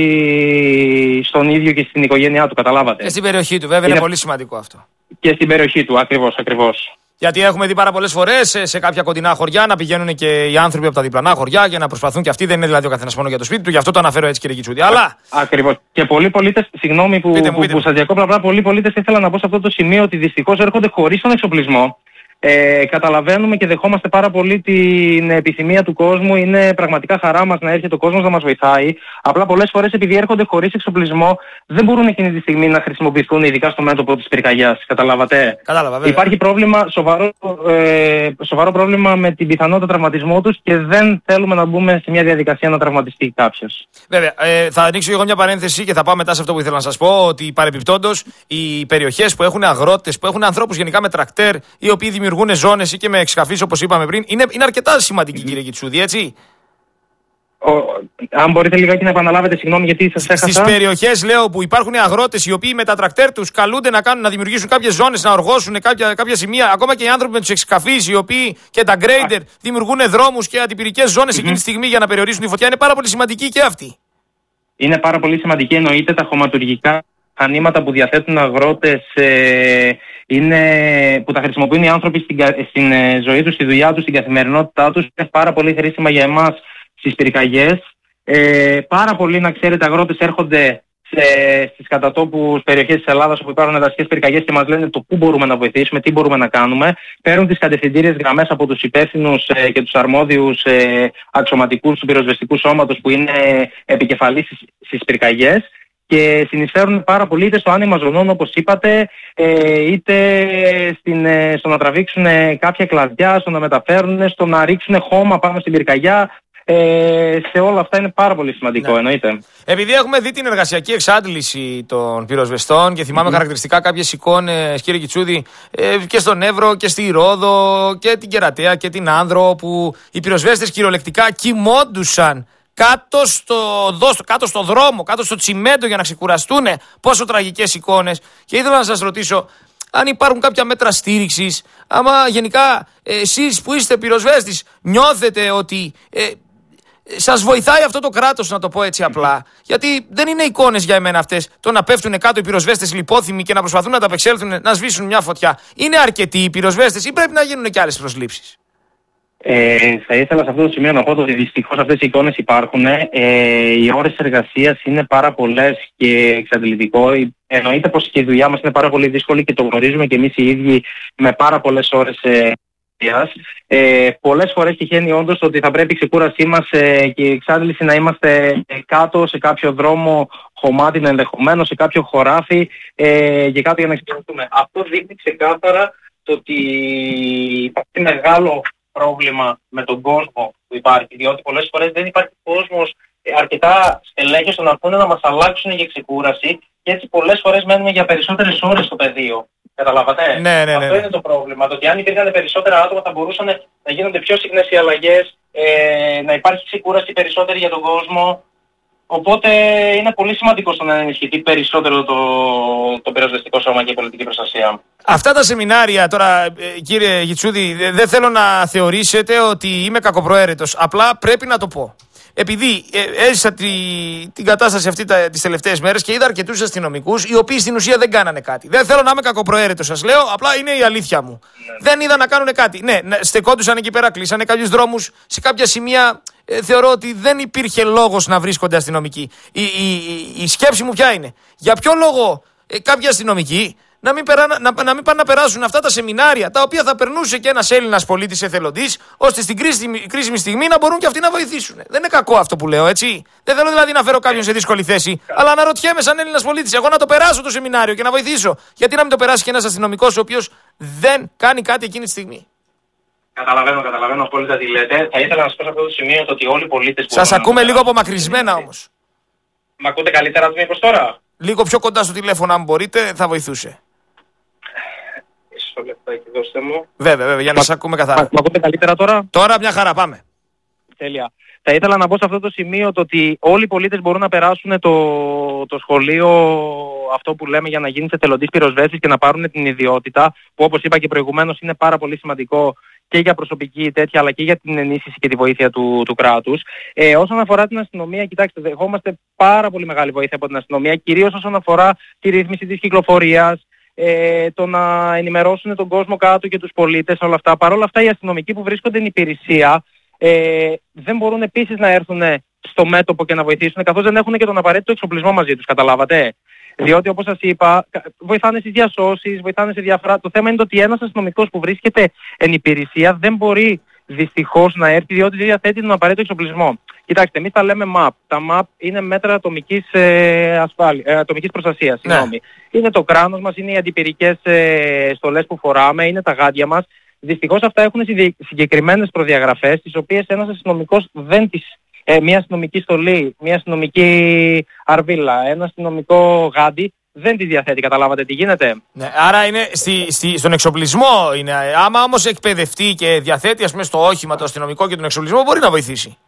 κάτι στον ίδιο και στην οικογένειά του, καταλάβατε. Και στην περιοχή του, βέβαια, είναι, είναι πολύ σημαντικό αυτό. Και στην περιοχή του, ακριβώς, ακριβώς. Γιατί έχουμε δει πάρα πολλές φορές σε, σε κάποια κοντινά χωριά να πηγαίνουν και οι άνθρωποι από τα διπλανά χωριά για να προσπαθούν και αυτοί. Δεν είναι δηλαδή ο καθένας μόνο για το σπίτι του, γι' αυτό το αναφέρω έτσι, κύριε Κιτσούδη. Αλλά. Ακριβώς. Και πολλοί πολίτες, συγγνώμη που, πείτε μου, πείτε που, που σας διακόπτω, απλά πολλοί πολίτες ήθελα να πω σε αυτό το σημείο ότι δυστυχώς έρχονται χωρίς τον εξοπλισμό. Ε, καταλαβαίνουμε και δεχόμαστε πάρα πολύ την επιθυμία του κόσμου. Είναι πραγματικά χαρά μας να έρχεται ο κόσμος να μας βοηθάει. Απλά πολλές φορές επειδή έρχονται χωρίς εξοπλισμό δεν μπορούν εκείνη τη στιγμή να χρησιμοποιηθούν, ειδικά στο μέτωπο της πυρκαγιάς. Καταλάβατε. Κατάλαβα, Υπάρχει πρόβλημα, σοβαρό, ε, σοβαρό πρόβλημα με την πιθανότητα τραυματισμού τους και δεν θέλουμε να μπούμε σε μια διαδικασία να τραυματιστεί κάποιος. Βέβαια. Ε, θα ανοίξω εγώ μια παρένθεση και θα πάω μετά σε αυτό που ήθελα να σας πω. Ότι παρεμπιπτόντως οι περιοχές που έχουν αγρότες, που έχουν ανθρώπους γενικά με τρακτέρ, οι οποίοι δημιουργούν ζώνες ή και με εξκαφείς όπως είπαμε πριν, είναι, είναι αρκετά σημαντική, mm. κύριε Κιτσούδη, έτσι. Αν μπορείτε λιγάκι να επαναλάβετε, συγγνώμη γιατί σας έχασα. Στις περιοχές, λέω, που υπάρχουν αγρότες οι οποίοι με τα τρακτέρ τους καλούνται να, κάνουν, να δημιουργήσουν κάποιες ζώνες, να οργώσουν κάποια, κάποια σημεία, ακόμα και οι άνθρωποι με τους εξκαφείς, οι οποίοι και τα γκρέιντερ δημιουργούν δρόμους και αντιπυρικές ζώνες mm-hmm. εκείνη τη στιγμή για να περιορίσουν τη φωτιά, είναι πάρα πολύ σημαντική και αυτή. Είναι πάρα πολύ σημαντική, εννοείται. Τα χωματουργικά μηχανήματα που διαθέτουν αγρότες ε, είναι, που τα χρησιμοποιούν οι άνθρωποι στην, στην ε, ζωή τους, στη δουλειά τους, στην καθημερινότητά τους, είναι πάρα πολύ χρήσιμα για εμάς στις πυρκαγιές. Ε, πάρα πολλοί, να ξέρετε, αγρότες έρχονται σε, στις κατατόπους περιοχές της Ελλάδας όπου υπάρχουν δασικές πυρκαγιές και μας λένε το πού μπορούμε να βοηθήσουμε, τι μπορούμε να κάνουμε. Παίρνουν τις κατευθυντήριες γραμμές από τους υπεύθυνους ε, και τους αρμόδιους ε, αξιωματικούς του πυροσβεστικού σώματος που είναι επικεφαλής στις, στις πυρκαγιές και συνεισφέρουν πάρα πολύ είτε στο άνοιγμα ζωνών όπως είπατε, ε, είτε στην, ε, στο να τραβήξουν κάποια κλαδιά, στο να μεταφέρουν, στο να ρίξουν χώμα πάνω στην πυρκαγιά. Ε, σε όλα αυτά είναι πάρα πολύ σημαντικό, ναι. Εννοείται. Επειδή έχουμε δει την εργασιακή εξάντληση των πυροσβεστών και θυμάμαι mm. χαρακτηριστικά κάποιες εικόνες, κύριε Κιτσούδη, ε, και στον Εύρο και στη Ρόδο και την Κερατέα και την Άνδρο, που οι πυροσβέστες κυριολεκτικά κοιμόντουσαν κάτω στο, κάτω στο δρόμο, κάτω στο τσιμέντο για να ξεκουραστούν. Πόσο τραγικές εικόνες. Και ήθελα να σας ρωτήσω αν υπάρχουν κάποια μέτρα στήριξης, άμα γενικά ε, εσείς που είστε πυροσβέστης νιώθετε ότι ε, σας βοηθάει αυτό το κράτος, να το πω έτσι απλά. Γιατί δεν είναι εικόνες για εμένα αυτές, το να πέφτουν κάτω οι πυροσβέστες λιπόθυμοι και να προσπαθούν να τα απεξέλθουν, να σβήσουν μια φωτιά. Είναι αρκετοί οι πυροσβέστες ή πρέπει να γίνουν και άλλες προσλήψεις? Ε, θα ήθελα σε αυτό το σημείο να πω ότι δυστυχώς αυτές οι εικόνες υπάρχουν. Ε, οι ώρες εργασίας είναι πάρα πολλές και εξαντλητικό. Εννοείται πως και η δουλειά μας είναι πάρα πολύ δύσκολη και το γνωρίζουμε και εμείς οι ίδιοι με πάρα πολλές ώρες εργασίας. Ε, πολλές φορές τυχαίνει όντως ότι θα πρέπει η ξεκούρασή μας ε, και η εξάντληση να είμαστε κάτω σε κάποιο δρόμο χωμάτινο, ενδεχομένως σε κάποιο χωράφι ε, και κάτω για να εξυπηρετούμε. Αυτό δείχνει ξεκάθαρα το ότι υπάρχει μεγάλο πρόβλημα με τον κόσμο που υπάρχει, διότι πολλές φορές δεν υπάρχει κόσμος αρκετά στελέχες στο να έρθουν να μας αλλάξουν για ξεκούραση και έτσι πολλές φορές μένουμε για περισσότερες ώρες στο πεδίο. Καταλάβατε? Ναι, ναι, ναι. Αυτό είναι το πρόβλημα. Το ότι αν υπήρχαν περισσότερα άτομα θα μπορούσαν να γίνονται πιο συχνές οι αλλαγές, ε, να υπάρχει ξεκούραση περισσότερη για τον κόσμο. Οπότε είναι πολύ σημαντικό στο να ενισχυθεί περισσότερο το, το πυροσβεστικό σώμα και η πολιτική προστασία. Αυτά τα σεμινάρια τώρα, κύριε Γιτσούδη, δεν θέλω να θεωρήσετε ότι είμαι κακοπροαίρετος. Απλά πρέπει να το πω. Επειδή ε, έζησα τη, την κατάσταση αυτή τα, τις τελευταίες μέρες και είδα αρκετούς αστυνομικούς οι οποίοι στην ουσία δεν κάνανε κάτι. Δεν θέλω να είμαι κακοπροαίρετος, σας λέω, απλά είναι η αλήθεια μου. Ναι. Δεν είδα να κάνουν κάτι. Ναι, στεκόντουσαν εκεί πέρα, κλείσανε κάποιους δρόμους, σε κάποια σημεία ε, θεωρώ ότι δεν υπήρχε λόγος να βρίσκονται αστυνομικοί. Η, η, η, η σκέψη μου ποια είναι? Για ποιο λόγο ε, κάποιοι αστυνομικοί να μην, περά, να, να μην πάνε να περάσουν αυτά τα σεμινάρια, τα οποία θα περνούσε και ένας Έλληνας πολίτης εθελοντής, ώστε στην κρίσιμη, κρίσιμη στιγμή να μπορούν και αυτοί να βοηθήσουν. Δεν είναι κακό αυτό που λέω, έτσι. Δεν θέλω δηλαδή να φέρω κάποιον σε δύσκολη θέση, αλλά αναρωτιέμαι σαν Έλληνας πολίτης, εγώ να το περάσω το σεμινάριο και να βοηθήσω. Γιατί να μην το περάσει και ένας αστυνομικός ο οποίος δεν κάνει κάτι εκείνη τη στιγμή? Καταλαβαίνω, καταλαβαίνω απόλυτα τι λέτε. Θα ήθελα να σας πω σε αυτό το σημείο ότι όλοι οι πολίτες. Σας ακούμε να... λίγο απομακρυσμένα όμως. Μ' ακούτε καλύτερα μήπως τώρα? Λίγο πιο κοντά στο τηλέφωνο, αν μπορείτε, θα βοηθούσε. Μισό λεπτάκι, δώστε μου. Βέβαια, βέβαια, για να σας ακούμε καθαρά. Μ' ακούτε καλύτερα τώρα? Τώρα μια χαρά, πάμε. Τέλεια. Θα ήθελα να πω σε αυτό το σημείο το ότι όλοι οι πολίτες μπορούν να περάσουν το, το σχολείο αυτό που λέμε για να γίνεις εθελοντής πυροσβέστης και να πάρουν την ιδιότητα, που όπως είπα και προηγουμένως είναι πάρα πολύ σημαντικό και για προσωπική τέτοια αλλά και για την ενίσχυση και τη βοήθεια του, του κράτους. Ε, όσον αφορά την αστυνομία, κοιτάξτε, δεχόμαστε πάρα πολύ μεγάλη βοήθεια από την αστυνομία, κυρίως όσον αφορά τη ρύθμιση της κυκλοφορίας, ε, το να ενημερώσουν τον κόσμο κάτω και τους πολίτες, όλα αυτά. Παρ' όλα αυτά οι αστυνομικοί που βρίσκονται στην υπηρεσία ε, δεν μπορούν επίσης να έρθουν στο μέτωπο και να βοηθήσουν, καθώς δεν έχουν και τον απαραίτητο εξοπλισμό μαζί τους, καταλάβατε. Διότι όπως σας είπα, βοηθάνε στις διασώσεις, βοηθάνε σε διάφορα. Το θέμα είναι το ότι ένας αστυνομικός που βρίσκεται εν υπηρεσία δεν μπορεί δυστυχώς να έρθει, διότι δεν διαθέτει τον απαραίτητο εξοπλισμό. Κοιτάξτε, εμείς τα λέμε μαπ. Τα μαπ είναι μέτρα ατομικής, ε, ασφάλει, ε, ατομικής προστασίας. Ναι. Είναι το κράνος μας, είναι οι αντιπυρικές ε, στολές που φοράμε, είναι τα γάντια μας. Δυστυχώς αυτά έχουν συγκεκριμένες προδιαγραφές, τις οποίες ένας αστυνομικός δεν τις... Ε, μια αστυνομική στολή, μια αστυνομική αρβίλα, ένα αστυνομικό γάντι δεν τη διαθέτει, καταλάβατε τι γίνεται. Ναι, άρα είναι στη, στη, στον εξοπλισμό είναι. Άμα όμως εκπαιδευτεί και διαθέτει ας πούμε στο όχημα το αστυνομικό και τον εξοπλισμό, μπορεί να βοηθήσει.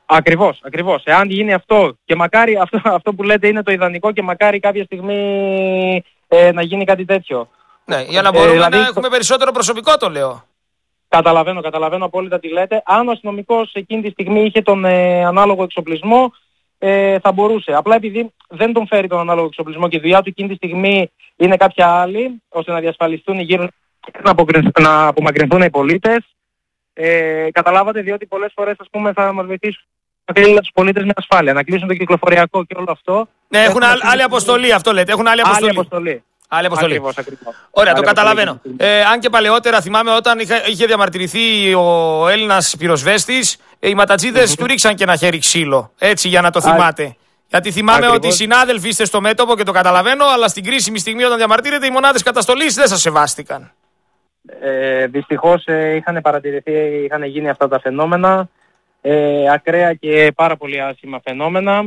Ακριβώς, ακριβώς. Εάν γίνει αυτό και μακάρι αυτό, αυτό που λέτε είναι το ιδανικό και μακάρι κάποια στιγμή ε, να γίνει κάτι τέτοιο. Ναι, για να μπορούμε ε, δηλαδή, να έχουμε το... περισσότερο προσωπικό, το λέω. Καταλαβαίνω, καταλαβαίνω απόλυτα τι λέτε. Αν ο αστυνομικός εκείνη τη στιγμή είχε τον ε, ανάλογο εξοπλισμό, ε, θα μπορούσε. Απλά επειδή δεν τον φέρει τον ανάλογο εξοπλισμό και η δουλειά του εκείνη τη στιγμή είναι κάποια άλλη, ώστε να διασφαλιστούν οι γύρω να, να απομακρυνθούν οι πολίτες. Ε, καταλάβατε, διότι πολλές φορές ας πούμε θα μας βοηθήσουν να κλείσουν τους πολίτες με ασφάλεια, να κλείσουν το κυκλοφοριακό και όλο αυτό. Ναι, έχουν άλλη, άλλη αποστολή, αυτό λέτε. Έχουν άλλη αποστολή. Άλλη αποστολή. Άλλη αποστολή. Ακριβώς, ακριβώς. Ωραία, άλλη το καταλαβαίνω. Ε, αν και παλαιότερα θυμάμαι όταν είχε, είχε διαμαρτυρηθεί ο Έλληνας πυροσβέστης, οι ματατζίδες του ρίξαν και ένα χέρι ξύλο. Έτσι, για να το θυμάται. Α, Γιατί θυμάμαι ακριβώς. ότι οι συνάδελφοι είστε στο μέτωπο και το καταλαβαίνω, αλλά στην κρίσιμη στιγμή όταν διαμαρτύρετε οι μονάδες καταστολής δεν σας σεβάστηκαν. Ε, δυστυχώς ε, είχαν παρατηρηθεί, είχαν γίνει αυτά τα φαινόμενα, ε, ακραία και πάρα πολύ άσχημα φαινόμενα.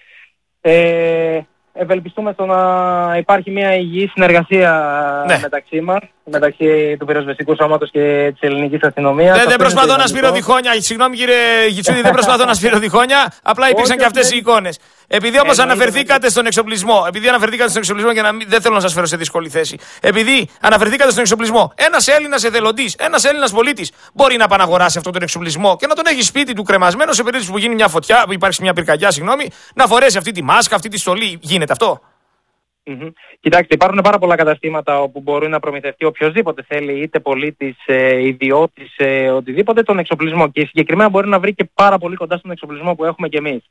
Ε, ευελπιστούμε στο να υπάρχει μια υγιή συνεργασία ναι. μεταξύ μας, μεταξύ του πυροσβεστικού σώματος και της ελληνικής αστυνομίας. Δεν, δεν προσπαθώ να σπείρω διχόνια, συγγνώμη κύριε Γιτσούδη, δεν προσπαθώ να σπείρω διχόνια, απλά υπήρξαν και αυτές οι εικόνες. Επειδή όμως αναφερθήκατε στον εξοπλισμό, επειδή αναφερθήκατε στον εξοπλισμό και να μην, δεν θέλω να σας φέρω σε δύσκολη θέση, επειδή αναφερθήκατε στον εξοπλισμό, ένας Έλληνας εθελοντής, ένας Έλληνας πολίτης μπορεί να παναγοράσει αυτόν τον εξοπλισμό και να τον έχει σπίτι του κρεμασμένο σε περίπτωση που γίνει μια φωτιά, που υπάρξει μια πυρκαγιά, συγγνώμη, να φορέσει αυτή τη μάσκα, αυτή τη στολή. Γίνεται αυτό? Mm-hmm. Κοιτάξτε, υπάρχουν πάρα πολλά καταστήματα όπου μπορεί να προμηθευτεί οποιοδήποτε θέλει, είτε πολίτης, ε, ιδιώτης, ε, οτιδήποτε, τον εξοπλισμό. Και συγκεκριμένα μπορεί να βρει και πάρα πολύ κοντά στον εξοπλισμό που έχουμε κι εμείς.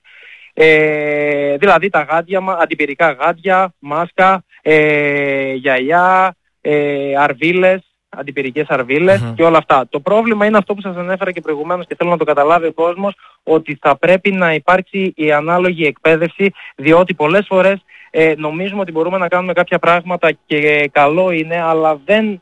Ε, δηλαδή τα γάντια, αντιπυρικά γάντια, μάσκα, ε, γυαλιά, ε, αρβίλες, αντιπυρικές αρβίλες mm-hmm. και όλα αυτά. Το πρόβλημα είναι αυτό που σας ανέφερα και προηγουμένως και θέλω να το καταλάβει ο κόσμος, ότι θα πρέπει να υπάρξει η ανάλογη εκπαίδευση, διότι πολλές φορές ε, νομίζουμε ότι μπορούμε να κάνουμε κάποια πράγματα και καλό είναι, αλλά δεν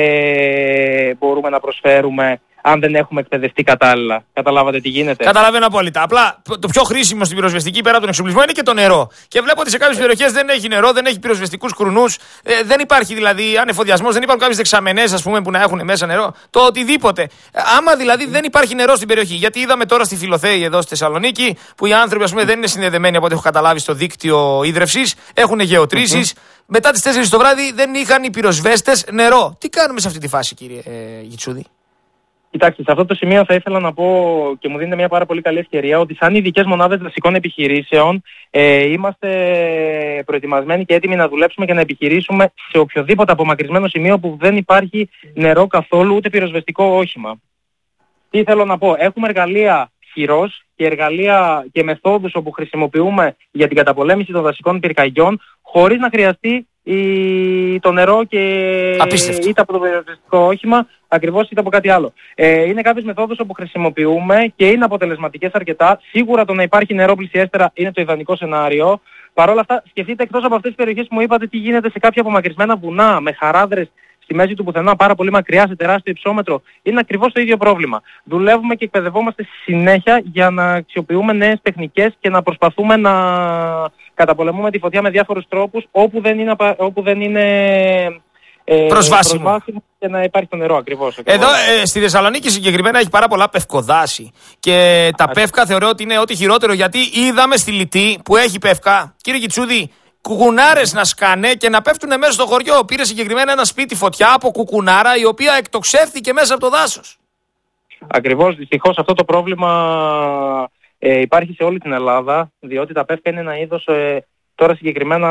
ε, μπορούμε να προσφέρουμε αν δεν έχουμε εκπαιδευτεί κατάλληλα. Καταλάβατε τι γίνεται? Καταλαβαίνω απόλυτα. Απλά το πιο χρήσιμο στην πυροσβεστική πέρα από τον εξοπλισμό είναι και το νερό. Και βλέπω ότι σε κάποιες περιοχές δεν έχει νερό, δεν έχει πυροσβεστικούς κρουνούς, ε, δεν υπάρχει δηλαδή ανεφοδιασμός, δεν υπάρχουν κάποιες δεξαμενές ας πούμε που να έχουν μέσα νερό. Το οτιδήποτε. Άμα δηλαδή δεν υπάρχει νερό στην περιοχή. Γιατί είδαμε τώρα στη Φιλοθέη εδώ στη Θεσσαλονίκη που οι άνθρωποι ας πούμε δεν είναι συνδεδεμένοι από ό,τι έχω καταλάβει στο δίκτυο ίδρευσης, έχουν γεωτρήσεις. Mm-hmm. Μετά τις τέσσερις το βράδυ δεν είχαν οι πυροσβέστες νερό. Τι κάνουμε σε αυτή τη φάση, κύριε ε, Γιτσούδη? Κοιτάξτε, σε αυτό το σημείο θα ήθελα να πω και μου δίνετε μια πάρα πολύ καλή ευκαιρία ότι σαν ειδικές μονάδες δασικών επιχειρήσεων ε, είμαστε προετοιμασμένοι και έτοιμοι να δουλέψουμε και να επιχειρήσουμε σε οποιοδήποτε απομακρυσμένο σημείο που δεν υπάρχει νερό καθόλου, ούτε πυροσβεστικό όχημα. Τι θέλω να πω, έχουμε εργαλεία χειρός και εργαλεία και μεθόδους όπου χρησιμοποιούμε για την καταπολέμηση των δασικών πυρκαγιών χωρίς να χρειαστεί η... το νερό και Απίστευτο. είτε από το πυροσβεστικό όχημα ακριβώς είτε από κάτι άλλο. Ε, είναι κάποιες μεθόδους όπου χρησιμοποιούμε και είναι αποτελεσματικές αρκετά. Σίγουρα το να υπάρχει νερό πλησιέστερα είναι το ιδανικό σενάριο. Παρ' όλα αυτά σκεφτείτε εκτός από αυτές τις περιοχές που μου είπατε τι γίνεται σε κάποια απομακρυσμένα βουνά με χαράδρες στη μέση του πουθενά, πάρα πολύ μακριά, σε τεράστιο υψόμετρο. Είναι ακριβώς το ίδιο πρόβλημα. Δουλεύουμε και εκπαιδευόμαστε συνέχεια για να αξιοποιούμε νέες τεχνικές και να προσπαθούμε να καταπολεμούμε τη φωτιά με διάφορους τρόπους όπου δεν είναι, όπου δεν είναι ε, προσβάσιμο. προσβάσιμο και να υπάρχει το νερό ακριβώς. ακριβώς. Εδώ ε, στη Θεσσαλονίκη συγκεκριμένα έχει πάρα πολλά πευκοδάση και τα Α, πεύκα θεωρώ ότι είναι ό,τι χειρότερο, γιατί είδαμε στη Λιτή που έχει πεύκα, κύριε Γιτσούδη, κουκουνάρες να σκάνε και να πέφτουν μέσα στο χωριό. Πήρε συγκεκριμένα ένα σπίτι φωτιά από κουκουνάρα η οποία εκτοξεύθηκε μέσα από το δάσος. Ακριβώς, δυστυχώς αυτό το πρόβλημα ε, υπάρχει σε όλη την Ελλάδα, διότι τα πεύκα είναι ένα είδος ε, τώρα συγκεκριμένα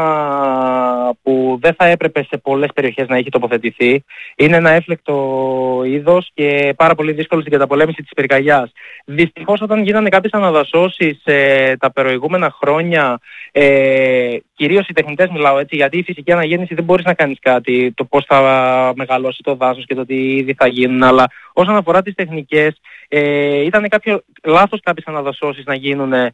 που δεν θα έπρεπε σε πολλές περιοχές να έχει τοποθετηθεί. Είναι ένα έφλεκτο είδος και πάρα πολύ δύσκολο στην καταπολέμηση της πυρκαγιάς. Δυστυχώς όταν γίνανε κάποιες αναδασώσεις ε, τα προηγούμενα χρόνια, ε, κυρίως οι τεχνητές μιλάω έτσι, γιατί η φυσική αναγέννηση δεν μπορείς να κάνεις κάτι, το πώς θα μεγαλώσει το δάσος και το τι ήδη θα γίνουν, αλλά όσον αφορά τις τεχνικές, ε, ήταν κάποιο λάθος κάποιες αναδασώσεις να γίνουν ε,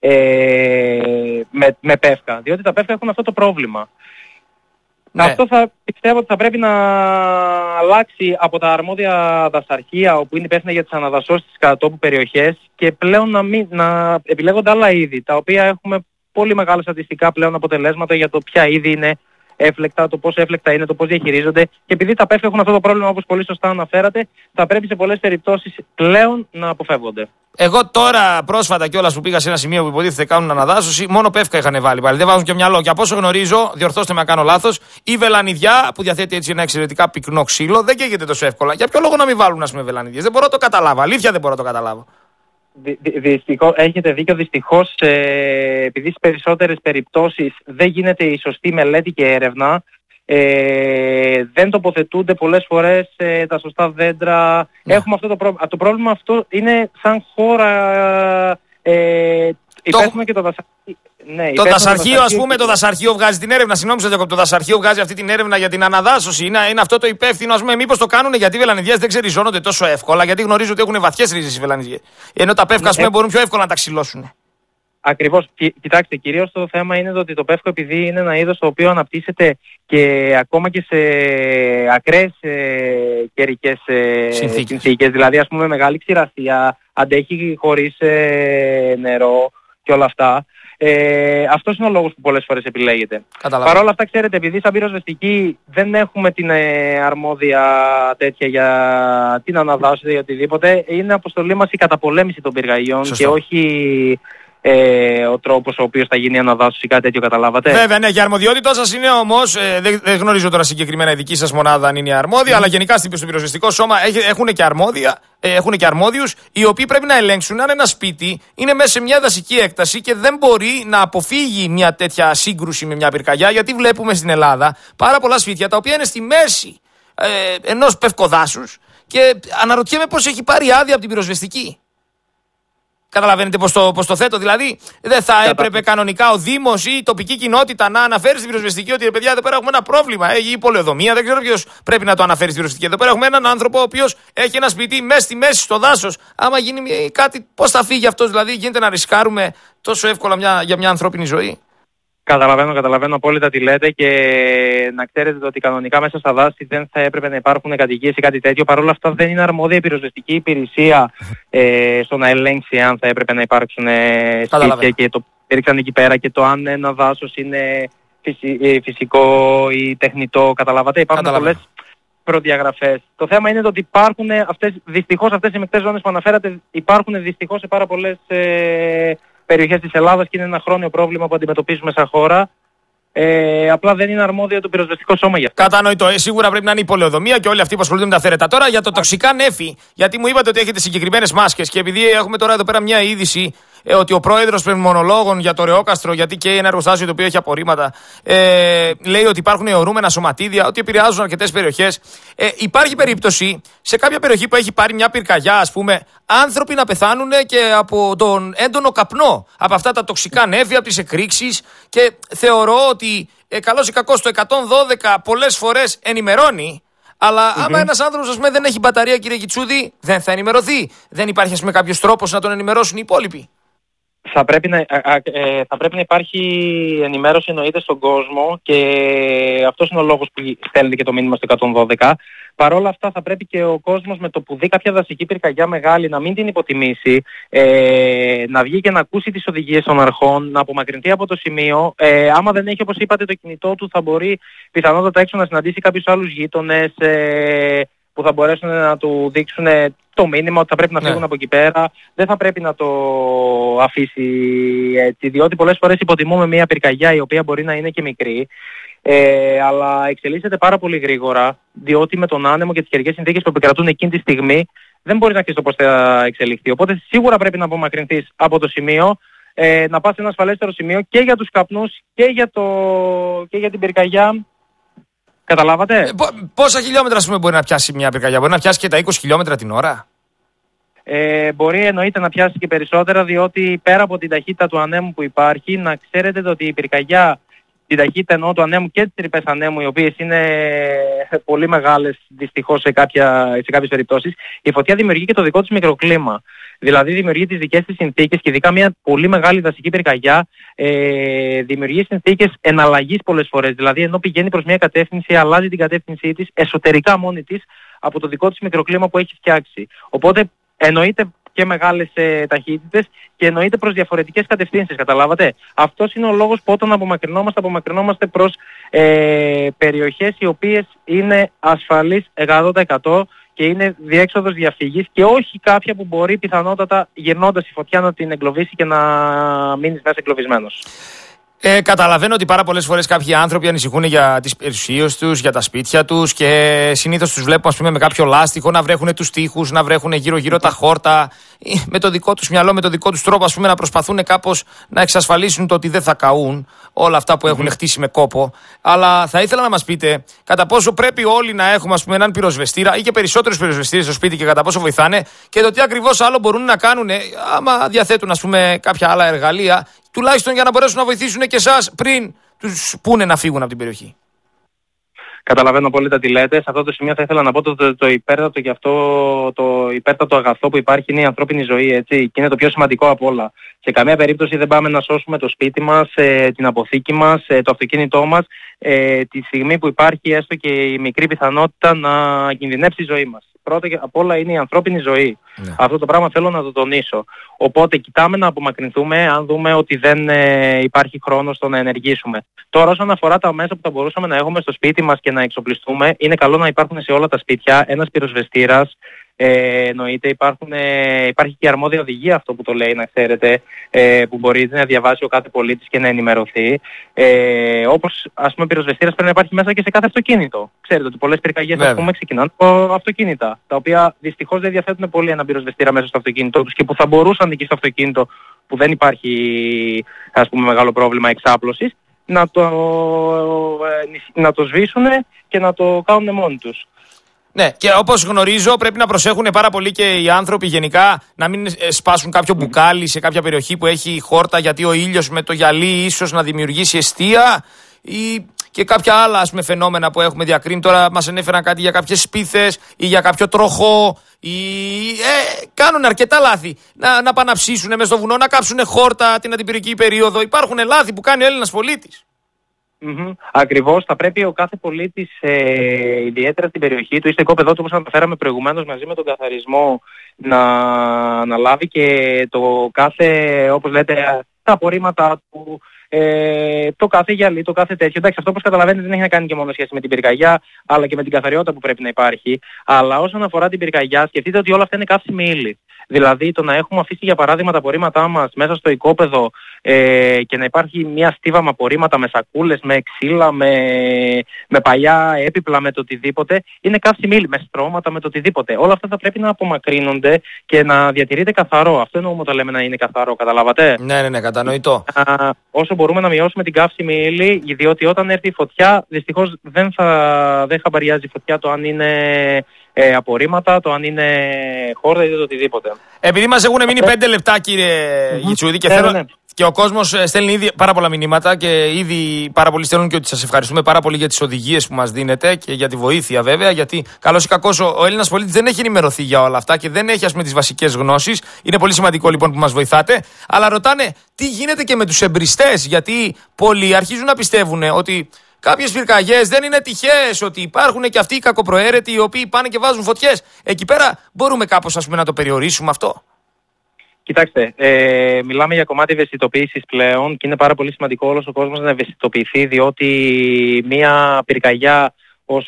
με, με πεύκα, διότι τα πεύκα έχουν αυτό το πρόβλημα. Ναι. Αυτό θα πιστεύω ότι θα πρέπει να αλλάξει από τα αρμόδια δασαρχεία όπου είναι υπεύθυνα για τις αναδασώσεις στις κατατόπου περιοχές και πλέον να, μην, να επιλέγονται άλλα είδη, τα οποία έχουμε πολύ μεγάλα στατιστικά πλέον αποτελέσματα για το ποια είδη είναι έφλεκτα, το πόσο έφλεκτα είναι, το πώς διαχειρίζονται. Και επειδή τα πέφτει έχουν αυτό το πρόβλημα, όπως πολύ σωστά αναφέρατε, θα πρέπει σε πολλές περιπτώσεις πλέον να αποφεύγονται. Εγώ τώρα πρόσφατα κιόλας που πήγα σε ένα σημείο που υποτίθεται κάνουν αναδάσωση, μόνο πεύκα είχαν βάλει πάλι. Δεν βάζουν και μυαλό. Και από όσο γνωρίζω, διορθώστε με αν κάνω λάθος, η βελανιδιά που διαθέτει έτσι ένα εξαιρετικά πυκνό ξύλο δεν καίγεται τόσο εύκολα. Για ποιο λόγο να μην βάλουν, ας πούμε, βελανιδιές? Δεν μπορώ να το καταλάβω. Αλήθεια δεν μπορώ να το καταλάβω. Δυστυχώς, έχετε δίκιο, δυστυχώς, ε, επειδή στις περισσότερες περιπτώσεις δεν γίνεται η σωστή μελέτη και έρευνα, ε, δεν τοποθετούνται πολλές φορές ε, τα σωστά δέντρα. Ναι. Έχουμε αυτό το πρόβλημα. Το πρόβλημα αυτό είναι σαν χώρα, ε, υπεύθυνο και το δασαρχείο. Ναι, το δασαρχείο, ας πούμε, το δασαρχείο βγάζει την έρευνα. Συγγνώμη, το δασαρχείο βγάζει αυτή την έρευνα για την αναδάσωση. Είναι, είναι αυτό το υπεύθυνο, ας πούμε. Μήπως το κάνουν γιατί οι βελανιδιές δεν ξεριζώνονται τόσο εύκολα, γιατί γνωρίζω ότι έχουν βαθιές ρίζες οι βελανιδιές. Ενώ τα πεύκα, ας πούμε, μπορούν πιο εύκολα να τα ξυλώσουν. Ακριβώς. Κοιτάξτε, κυρίως το θέμα είναι ότι το πεύκο, επειδή είναι ένα είδος το οποίο αναπτύσσεται και ακόμα και σε ακραίες ε, καιρικές ε, συνθήκες. συνθήκες, δηλαδή ας πούμε μεγάλη ξηρασία, αντέχει χωρίς ε, νερό και όλα αυτά. Ε, αυτός είναι ο λόγος που πολλές φορές επιλέγεται. Παρ' όλα αυτά, ξέρετε, επειδή σαν πυροσβεστικοί δεν έχουμε την ε, αρμόδια τέτοια για την αναδάσωση ή οτιδήποτε, είναι αποστολή μας η καταπολέμηση των πυρκαγιών και όχι ε, ο τρόπος ο οποίος θα γίνει η αναδάσωση ή κάτι τέτοιο, καταλάβατε. Βέβαια, ναι, και η αρμοδιότητά σας είναι όμως, ε, δεν, δεν γνωρίζω τώρα συγκεκριμένα η δική σας μονάδα αν είναι αρμόδια, mm. αλλά γενικά στο πυροσβεστικό σώμα έχουν και αρμόδια. Έχουν και αρμόδιους οι οποίοι πρέπει να ελέγξουν αν ένα σπίτι είναι μέσα σε μια δασική έκταση και δεν μπορεί να αποφύγει μια τέτοια σύγκρουση με μια πυρκαγιά, γιατί βλέπουμε στην Ελλάδα πάρα πολλά σπίτια τα οποία είναι στη μέση ε, ενός πευκοδάσους και αναρωτιέμαι πώς έχει πάρει άδεια από την πυροσβεστική. Καταλαβαίνετε πώς το, πώς το θέτω? Δηλαδή, δεν θα έπρεπε κανονικά ο Δήμος ή η τοπική κοινότητα να αναφέρει στην πυροσβεστική ότι, παιδιά, εδώ πέρα έχουμε ένα πρόβλημα, έχει η πολεοδομία, δεν ξέρω ποιος πρέπει να το αναφέρει στην πυροσβεστική. Εδώ πέρα έχουμε έναν άνθρωπο ο οποίος έχει ένα σπίτι μέσα στη μέση στο δάσος. Άμα γίνει κάτι, πώς θα φύγει αυτός? Δηλαδή, γίνεται να ρισκάρουμε τόσο εύκολα μια, για μια ανθρώπινη ζωή? Καταλαβαίνω, καταλαβαίνω απόλυτα τι λέτε και να ξέρετε ότι κανονικά μέσα στα δάση δεν θα έπρεπε να υπάρχουν κατοικίες ή κάτι τέτοιο. Παρ' όλα αυτά δεν είναι αρμόδια η πυροσβεστική υπηρεσία ε, στο να ελέγξει αν θα έπρεπε να υπάρξουν ε, σπίτια και το έριξαν εκεί πέρα και το αν ένα δάσος είναι φυσι, φυσικό ή τεχνητό. Καταλάβατε, υπάρχουν πολλές προδιαγραφές. Το θέμα είναι ότι υπάρχουν αυτές, δυστυχώς αυτές οι μεικτές ζώνες που αναφέρατε υπάρχουν δυστυχώς σε πάρα πολλές ε, περιοχές της Ελλάδας και είναι ένα χρόνιο πρόβλημα που αντιμετωπίζουμε σαν χώρα. Ε, απλά δεν είναι αρμόδιο το πυροσβεστικό σώμα για αυτό. Κατανοητό. Ε, σίγουρα πρέπει να είναι η πολεοδομία και όλοι αυτοί που ασχολούνται με τα θέρετα. Τώρα για το τοξικά νέφη, γιατί μου είπατε ότι έχετε συγκεκριμένες μάσκες και επειδή έχουμε τώρα εδώ πέρα μια είδηση ε, ότι ο πρόεδρος πνευμονολόγων για το Ρεόκαστρο, γιατί και ένα εργοστάσιο το οποίο έχει απορρίμματα, ε, λέει ότι υπάρχουν αιωρούμενα σωματίδια, ότι επηρεάζουν αρκετές περιοχές. Ε, υπάρχει περίπτωση σε κάποια περιοχή που έχει πάρει μια πυρκαγιά, ας πούμε, άνθρωποι να πεθάνουν και από τον έντονο καπνό, από αυτά τα τοξικά νέφη, από τις εκρήξεις. Και θεωρώ ότι ε, καλώς ή κακώς το εκατόν δώδεκα πολλές φορές ενημερώνει. Αλλά mm-hmm. άμα ένας άνθρωπος, ας πούμε, δεν έχει μπαταρία, κύριε Κιτσούδη, δεν θα ενημερωθεί. Δεν υπάρχει, ας πούμε, κάποιος τρόπος να τον ενημερώσουν οι υπόλοιποι? Θα πρέπει, να, ε, θα πρέπει να υπάρχει ενημέρωση, εννοείται, στον κόσμο και αυτός είναι ο λόγος που στέλνει και το μήνυμα στο εκατόν δώδεκα. Παρ' όλα αυτά θα πρέπει και ο κόσμος με το που δει κάποια δασική πυρκαγιά μεγάλη να μην την υποτιμήσει, ε, να βγει και να ακούσει τις οδηγίες των αρχών, να απομακρυνθεί από το σημείο. Ε, άμα δεν έχει, όπως είπατε, το κινητό του, θα μπορεί πιθανότατα έξω να συναντήσει κάποιους άλλους γείτονες ε, που θα μπορέσουν να του δείξουν το μήνυμα ότι θα πρέπει να φύγουν ναι. από εκεί πέρα. Δεν θα πρέπει να το αφήσει έτσι, διότι πολλές φορές υποτιμούμε μια πυρκαγιά η οποία μπορεί να είναι και μικρή. Ε, αλλά εξελίσσεται πάρα πολύ γρήγορα, διότι με τον άνεμο και τις καιρικές συνθήκες που επικρατούν εκείνη τη στιγμή δεν μπορεί να ξέρει το πώς θα εξελιχθεί. Οπότε σίγουρα πρέπει να απομακρυνθείς από το σημείο, ε, να πας σε ένα ασφαλέστερο σημείο και για τους καπνούς και για, το, και για την πυρκαγιά. Καταλάβατε? Ε, πόσα χιλιόμετρα, ας πούμε, μπορεί να πιάσει μια πυρκαγιά? Μπορεί να πιάσει και τα είκοσι χιλιόμετρα την ώρα? Ε, μπορεί εννοείται να πιάσει και περισσότερα, διότι πέρα από την ταχύτητα του ανέμου που υπάρχει, να ξέρετε ότι η πυρκαγιά, την ταχύτητα εννοώ του ανέμου και τις τρυπές ανέμου, οι οποίες είναι πολύ μεγάλες δυστυχώς σε, κάποια, σε κάποιες περιπτώσεις, η φωτιά δημιουργεί και το δικό της μικροκλίμα. Δηλαδή δημιουργεί τις δικές της συνθήκες και ειδικά μια πολύ μεγάλη δασική πυρκαγιά ε, δημιουργεί συνθήκες εναλλαγής πολλές φορές. Δηλαδή ενώ πηγαίνει προς μια κατεύθυνση, αλλάζει την κατεύθυνσή της εσωτερικά μόνη της από το δικό της μικροκλίμα που έχει φτιάξει. Οπότε εννοείται και μεγάλες ε, ταχύτητες και εννοείται προς διαφορετικές κατευθύνσεις, καταλάβατε. Αυτός είναι ο λόγος που όταν απομακρυνόμαστε, απομακρυνόμαστε προς ε, περιοχές οι οποίες είναι ασφαλείς εκατό τοις εκατό και είναι διέξοδος διαφυγής και όχι κάποια που μπορεί πιθανότατα γυρνώντας η φωτιά να την εγκλωβίσει και να μείνεις μέσα εγκλωβισμένος. Ε, καταλαβαίνω ότι πάρα πολλές φορές κάποιοι άνθρωποι ανησυχούν για τις περιουσίες τους, για τα σπίτια τους και συνήθως τους βλέπουμε, ας πούμε, με κάποιο λάστιχο να βρέχουν τους τοίχους, να βρέχουν γύρω-γύρω τα χόρτα, με το δικό τους μυαλό, με το δικό τους τρόπο, ας πούμε, να προσπαθούν κάπως να εξασφαλίσουν το ότι δεν θα καούν όλα αυτά που έχουν χτίσει με κόπο. Αλλά θα ήθελα να μας πείτε κατά πόσο πρέπει όλοι να έχουμε, ας πούμε, έναν πυροσβεστήρα ή και περισσότερους πυροσβεστήρες στο σπίτι και κατά πόσο βοηθάνε και το τι ακριβώς άλλο μπορούν να κάνουν, άμα διαθέτουν, ας πούμε, κάποια άλλα εργαλεία, τουλάχιστον για να μπορέσουν να βοηθήσουν και εσάς πριν τους πούνε να φύγουν από την περιοχή. Καταλαβαίνω πολύ τα τι λέτε. Σε αυτό το σημείο θα ήθελα να πω το, το, το υπέρτατο και αυτό το υπέρτατο αγαθό που υπάρχει είναι η ανθρώπινη ζωή, έτσι, και είναι το πιο σημαντικό από όλα. Σε καμία περίπτωση δεν πάμε να σώσουμε το σπίτι μας, ε, την αποθήκη μας, ε, το αυτοκίνητό μας, ε, τη στιγμή που υπάρχει έστω και η μικρή πιθανότητα να κινδυνεύσει η ζωή μας. Πρώτα απ' όλα είναι η ανθρώπινη ζωή. Ναι. Αυτό το πράγμα θέλω να το τονίσω. Οπότε κοιτάμε να απομακρυνθούμε αν δούμε ότι δεν ε, υπάρχει χρόνο στο να ενεργήσουμε. Τώρα όσον αφορά τα μέσα που θα μπορούσαμε να έχουμε στο σπίτι μας και να εξοπλιστούμε, είναι καλό να υπάρχουν σε όλα τα σπίτια ένας πυροσβεστήρας. Ε, εννοείται υπάρχουν, ε, υπάρχει και αρμόδια οδηγία, αυτό που το λέει, να ξέρετε, ε, που μπορεί να διαβάσει ο κάθε πολίτης και να ενημερωθεί. Ε, όπως, ας πούμε, πυροσβεστήρας πρέπει να υπάρχει μέσα και σε κάθε αυτοκίνητο. Ξέρετε ότι πολλές πυρκαγιές, ας πούμε, ξεκινάνε από αυτοκίνητα, τα οποία δυστυχώς δεν διαθέτουν πολύ ένα πυροσβεστήρα μέσα στο αυτοκίνητό τους και που θα μπορούσαν εκεί στο αυτοκίνητο που δεν υπάρχει, ας πούμε, μεγάλο πρόβλημα εξάπλωσης, να το, ε, να το σβήσουν και να το κάνουν μόνοι τους. Ναι, και όπως γνωρίζω πρέπει να προσέχουν πάρα πολύ και οι άνθρωποι γενικά να μην σπάσουν κάποιο μπουκάλι σε κάποια περιοχή που έχει χόρτα, γιατί ο ήλιος με το γυαλί ίσως να δημιουργήσει εστία ή και κάποια άλλα, ας πούμε, φαινόμενα που έχουμε διακρίνει. Τώρα μας ανέφεραν κάτι για κάποιες σπίθες ή για κάποιο τροχό ή ε, κάνουν αρκετά λάθη να, να πάνε να ψήσουν μέσα στο βουνό, να κάψουν χόρτα την αντιπυρική περίοδο. Υπάρχουν λάθη που κάνει ο Έλληνας πολίτης. Mm-hmm. Ακριβώς, θα πρέπει ο κάθε πολίτης, ε, ιδιαίτερα στην περιοχή του ή στο οικόπεδό του, όπως αναφέραμε προηγουμένως, μαζί με τον καθαρισμό, να αναλάβει και το κάθε, όπως λέτε, τα απορρίμματα του, ε, το κάθε γυαλί, το κάθε τέτοιο. Εντάξει, αυτό όπως καταλαβαίνετε δεν έχει να κάνει και μόνο σχέση με την πυρκαγιά, αλλά και με την καθαριότητα που πρέπει να υπάρχει. Αλλά όσον αφορά την πυρκαγιά, σκεφτείτε ότι όλα αυτά είναι καύσιμη ύλη. Δηλαδή το να έχουμε αφήσει για παράδειγμα τα απορρίμματά μας μέσα στο οικόπεδο ε, και να υπάρχει μια στίβα με απορρίμματα, με σακούλες, με ξύλα, με, με παλιά έπιπλα, με το οτιδήποτε, είναι καύσιμη ύλη, με στρώματα, με το οτιδήποτε. Όλα αυτά θα πρέπει να απομακρύνονται και να διατηρείται καθαρό. Αυτό εννοούμε όταν λέμε να είναι καθαρό, καταλάβατε. Ναι, ναι, ναι, κατανοητό. Α, όσο μπορούμε να μειώσουμε την καύσιμη ύλη, διότι όταν έρθει η φωτιά, δυστυχώς δεν θα δεν χαμπαριάζει η φωτιά το αν είναι ε, απορρίμματα, το αν είναι χόρτα ή το οτιδήποτε. Επειδή μας έχουν μείνει πέντε λεπτά, κύριε mm-hmm. Γιτσούδη, και, ναι, θέλω... ναι. και ο κόσμος στέλνει ήδη πάρα πολλά μηνύματα και ήδη πάρα πολλοί στέλνουν και ότι σας ευχαριστούμε πάρα πολύ για τις οδηγίες που μας δίνετε και για τη βοήθεια, βέβαια, γιατί καλώς ή κακώς ο, ο Έλληνας πολίτης δεν έχει ενημερωθεί για όλα αυτά και δεν έχει, ας πούμε, τις βασικές γνώσεις. Είναι πολύ σημαντικό λοιπόν που μας βοηθάτε. Αλλά ρωτάνε τι γίνεται και με τους εμπριστές, γιατί πολλοί αρχίζουν να πιστεύουν ότι κάποιες πυρκαγιές δεν είναι τυχαίες, ότι υπάρχουν και αυτοί οι κακοπροαίρετοι οι οποίοι πάνε και βάζουν φωτιές. Εκεί πέρα μπορούμε κάπως, ας πούμε, να το περιορίσουμε αυτό. Κοιτάξτε, ε, μιλάμε για κομμάτι ευαισθητοποίησης πλέον και είναι πάρα πολύ σημαντικό όλος ο κόσμος να ευαισθητοποιηθεί, διότι μια πυρκαγιά, όσο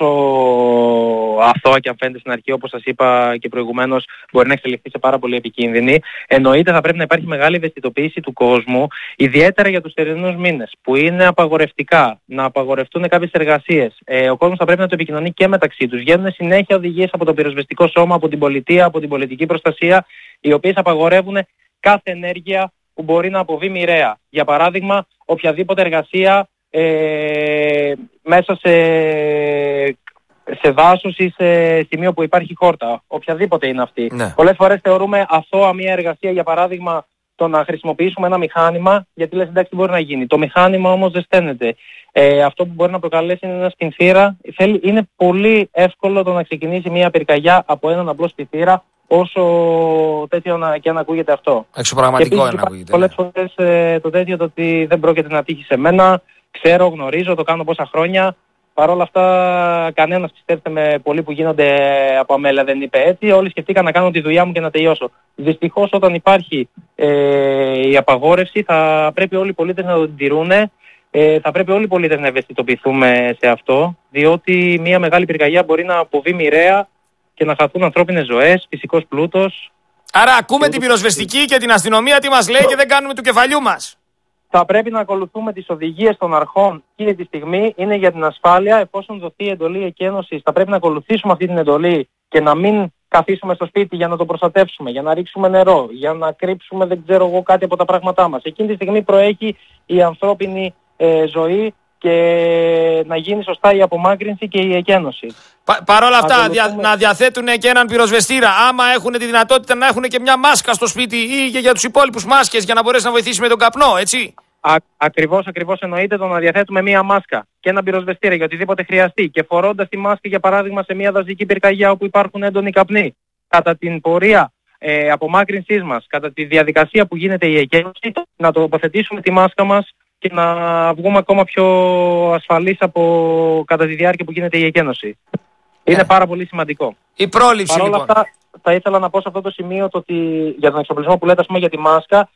αθώα και αν φαίνεται στην αρχή, όπως σας είπα και προηγουμένως, μπορεί να εξελιχθεί σε πάρα πολύ επικίνδυνη. Εννοείται θα πρέπει να υπάρχει μεγάλη ευαισθητοποίηση του κόσμου, ιδιαίτερα για τους θερινούς μήνες, που είναι απαγορευτικά, να απαγορευτούν κάποιες εργασίες. Ε, ο κόσμος θα πρέπει να το επικοινωνεί και μεταξύ τους. Βγαίνουν συνέχεια οδηγίες από το πυροσβεστικό σώμα, από την πολιτεία, από την πολιτική προστασία, οι οποίες απαγορεύουν κάθε ενέργεια που μπορεί να αποβεί μοιραία. Για παράδειγμα, οποιαδήποτε εργασία Ε, μέσα σε, σε δάσος ή σε σημείο που υπάρχει χόρτα, οποιαδήποτε είναι αυτή. Ναι. Πολλές φορές θεωρούμε αθώα μια εργασία, για παράδειγμα το να χρησιμοποιήσουμε ένα μηχάνημα, γιατί λες εντάξει τι μπορεί να γίνει. Το μηχάνημα όμως δεν στένεται. Ε, αυτό που μπορεί να προκαλέσει είναι ένα σπινθήρα. Θέλει, είναι πολύ εύκολο το να ξεκινήσει μια πυρκαγιά από έναν απλό σπινθήρα, όσο τέτοιο να, και αν ακούγεται αυτό. Εξωπραγματικό είναι να ακούγεται. Πολλές φορές ε, το τέτοιο το ότι δεν πρόκειται να τύχει σε μένα. Ξέρω, γνωρίζω, το κάνω πόσα χρόνια. Παρ' όλα αυτά, κανένας, πιστέψτε με, πολλοί που γίνονται από αμέλεια δεν είπε έτσι. Όλοι σκεφτήκαν να κάνω τη δουλειά μου και να τελειώσω. Δυστυχώς, όταν υπάρχει ε, η απαγόρευση, θα πρέπει όλοι οι πολίτες να το τηρούν. Ε, θα πρέπει όλοι οι πολίτες να ευαισθητοποιηθούμε σε αυτό, διότι μια μεγάλη πυρκαγιά μπορεί να αποβεί μοιραία και να χαθούν ανθρώπινες ζωές, φυσικός πλούτος. Άρα ακούμε την πυροσβεστική και την αστυνομία τι μας λέει και δεν κάνουμε του κεφαλιού μας. Θα πρέπει να ακολουθούμε τις οδηγίες των αρχών εκείνη τη στιγμή, είναι για την ασφάλεια. Εφόσον δοθεί εντολή εκένωσης, θα πρέπει να ακολουθήσουμε αυτή την εντολή και να μην καθίσουμε στο σπίτι για να το προστατεύσουμε, για να ρίξουμε νερό, για να κρύψουμε δεν ξέρω εγώ κάτι από τα πράγματά μας. Εκείνη τη στιγμή προέχει η ανθρώπινη ε, ζωή και να γίνει σωστά η απομάκρυνση και η εκένωση. Πα, Παρ' όλα αυτά, δια, να διαθέτουν και έναν πυροσβεστήρα. Άμα έχουν τη δυνατότητα να έχουν και μια μάσκα στο σπίτι ή και για τους υπόλοιπους μάσκες για να μπορέσει να βοηθήσει με τον καπνό, έτσι. Α, ακριβώς, ακριβώς εννοείται το να διαθέτουμε μία μάσκα και έναν πυροσβεστήρα για οτιδήποτε χρειαστεί. Και φορώντας τη μάσκα, για παράδειγμα, σε μια δασική πυρκαγιά όπου υπάρχουν έντονοι καπνοί, κατά την πορεία ε, απομάκρυνσής μας, κατά τη διαδικασία που γίνεται η εκένωση, να τοποθετήσουμε τη μάσκα μας και να βγούμε ακόμα πιο ασφαλείς από κατά τη διάρκεια που γίνεται η εκένωση. Είναι yeah. πάρα πολύ σημαντικό. Η πρόληψη. Παρ' όλα λοιπόν. αυτά, θα ήθελα να πω σε αυτό το σημείο το ότι για τον εξοπλισμό που λέτε, ας πούμε, για τη μάσκα,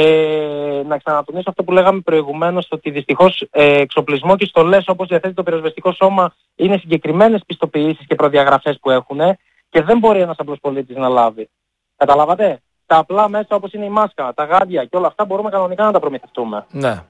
ε, να ξανατονίσω αυτό που λέγαμε προηγουμένως, ότι δυστυχώς ε, εξοπλισμό και στολές όπως διαθέτει το πυροσβεστικό σώμα είναι συγκεκριμένες πιστοποιήσεις και προδιαγραφές που έχουν και δεν μπορεί ένας απλός πολίτης να λάβει. Καταλάβατε? Τα απλά μέσα όπως είναι η μάσκα, τα γάντια και όλα αυτά μπορούμε κανονικά να τα προμηθευτούμε. Ναι.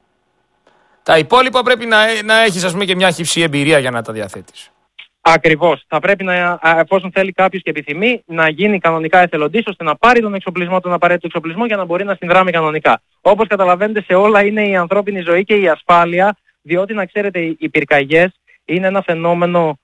Τα υπόλοιπα πρέπει να, να έχεις, ας πούμε, και μια χυψή εμπειρία για να τα διαθέτεις. Ακριβώς. Θα πρέπει να, εφόσον θέλει κάποιος και επιθυμεί, να γίνει κανονικά εθελοντής ώστε να πάρει τον εξοπλισμό, τον απαραίτητο εξοπλισμό για να μπορεί να συνδράμει κανονικά. Όπως καταλαβαίνετε, σε όλα είναι η ανθρώπινη ζωή και η ασφάλεια, διότι να ξέρετε, οι πυρκαγιές είναι ένα φαινόμενο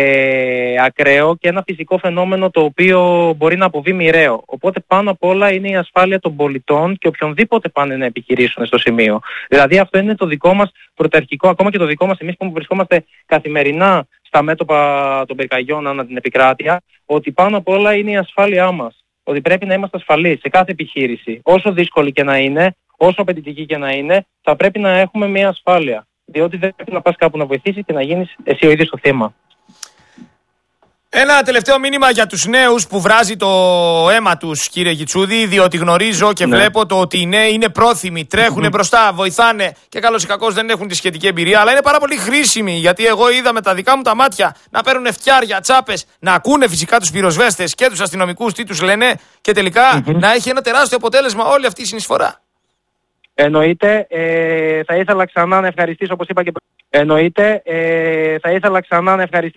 ε, ακραίο και ένα φυσικό φαινόμενο το οποίο μπορεί να αποβεί μοιραίο. Οπότε πάνω απ' όλα είναι η ασφάλεια των πολιτών και οποιονδήποτε πάνε να επιχειρήσουν στο σημείο. Δηλαδή αυτό είναι το δικό μας πρωταρχικό, ακόμα και το δικό μας εμείς που βρισκόμαστε καθημερινά στα μέτωπα των πυρκαγιών ανά την επικράτεια, ότι πάνω απ' όλα είναι η ασφάλειά μας. Ότι πρέπει να είμαστε ασφαλείς σε κάθε επιχείρηση. Όσο δύσκολη και να είναι, όσο απαιτητική και να είναι, θα πρέπει να έχουμε μια ασφάλεια. Διότι δεν πρέπει να πας κάπου να βοηθήσεις και να γίνεις εσύ ο ίδιος το θύμα. Ένα τελευταίο μήνυμα για τους νέους που βράζει το αίμα τους, κύριε Γιτσούδη, διότι γνωρίζω και ναι. βλέπω το ότι οι νέοι είναι πρόθυμοι, τρέχουν mm-hmm. μπροστά, βοηθάνε και καλώς ή κακώς δεν έχουν τη σχετική εμπειρία, αλλά είναι πάρα πολύ χρήσιμοι, γιατί εγώ είδα με τα δικά μου τα μάτια να παίρνουν φτιάρια, τσάπες, να ακούνε φυσικά τους πυροσβέστες και τους αστυνομικούς τι τους λένε και τελικά mm-hmm. να έχει ένα τεράστιο αποτέλεσμα όλη αυτή η συνεισφορά. Εννοείται, ε, θα ήθελα ξανά να ευχαριστήσω, όπως είπα και πριν. Εννοείται, ε, θα ήθελα ξανά να ευχαριστήσω.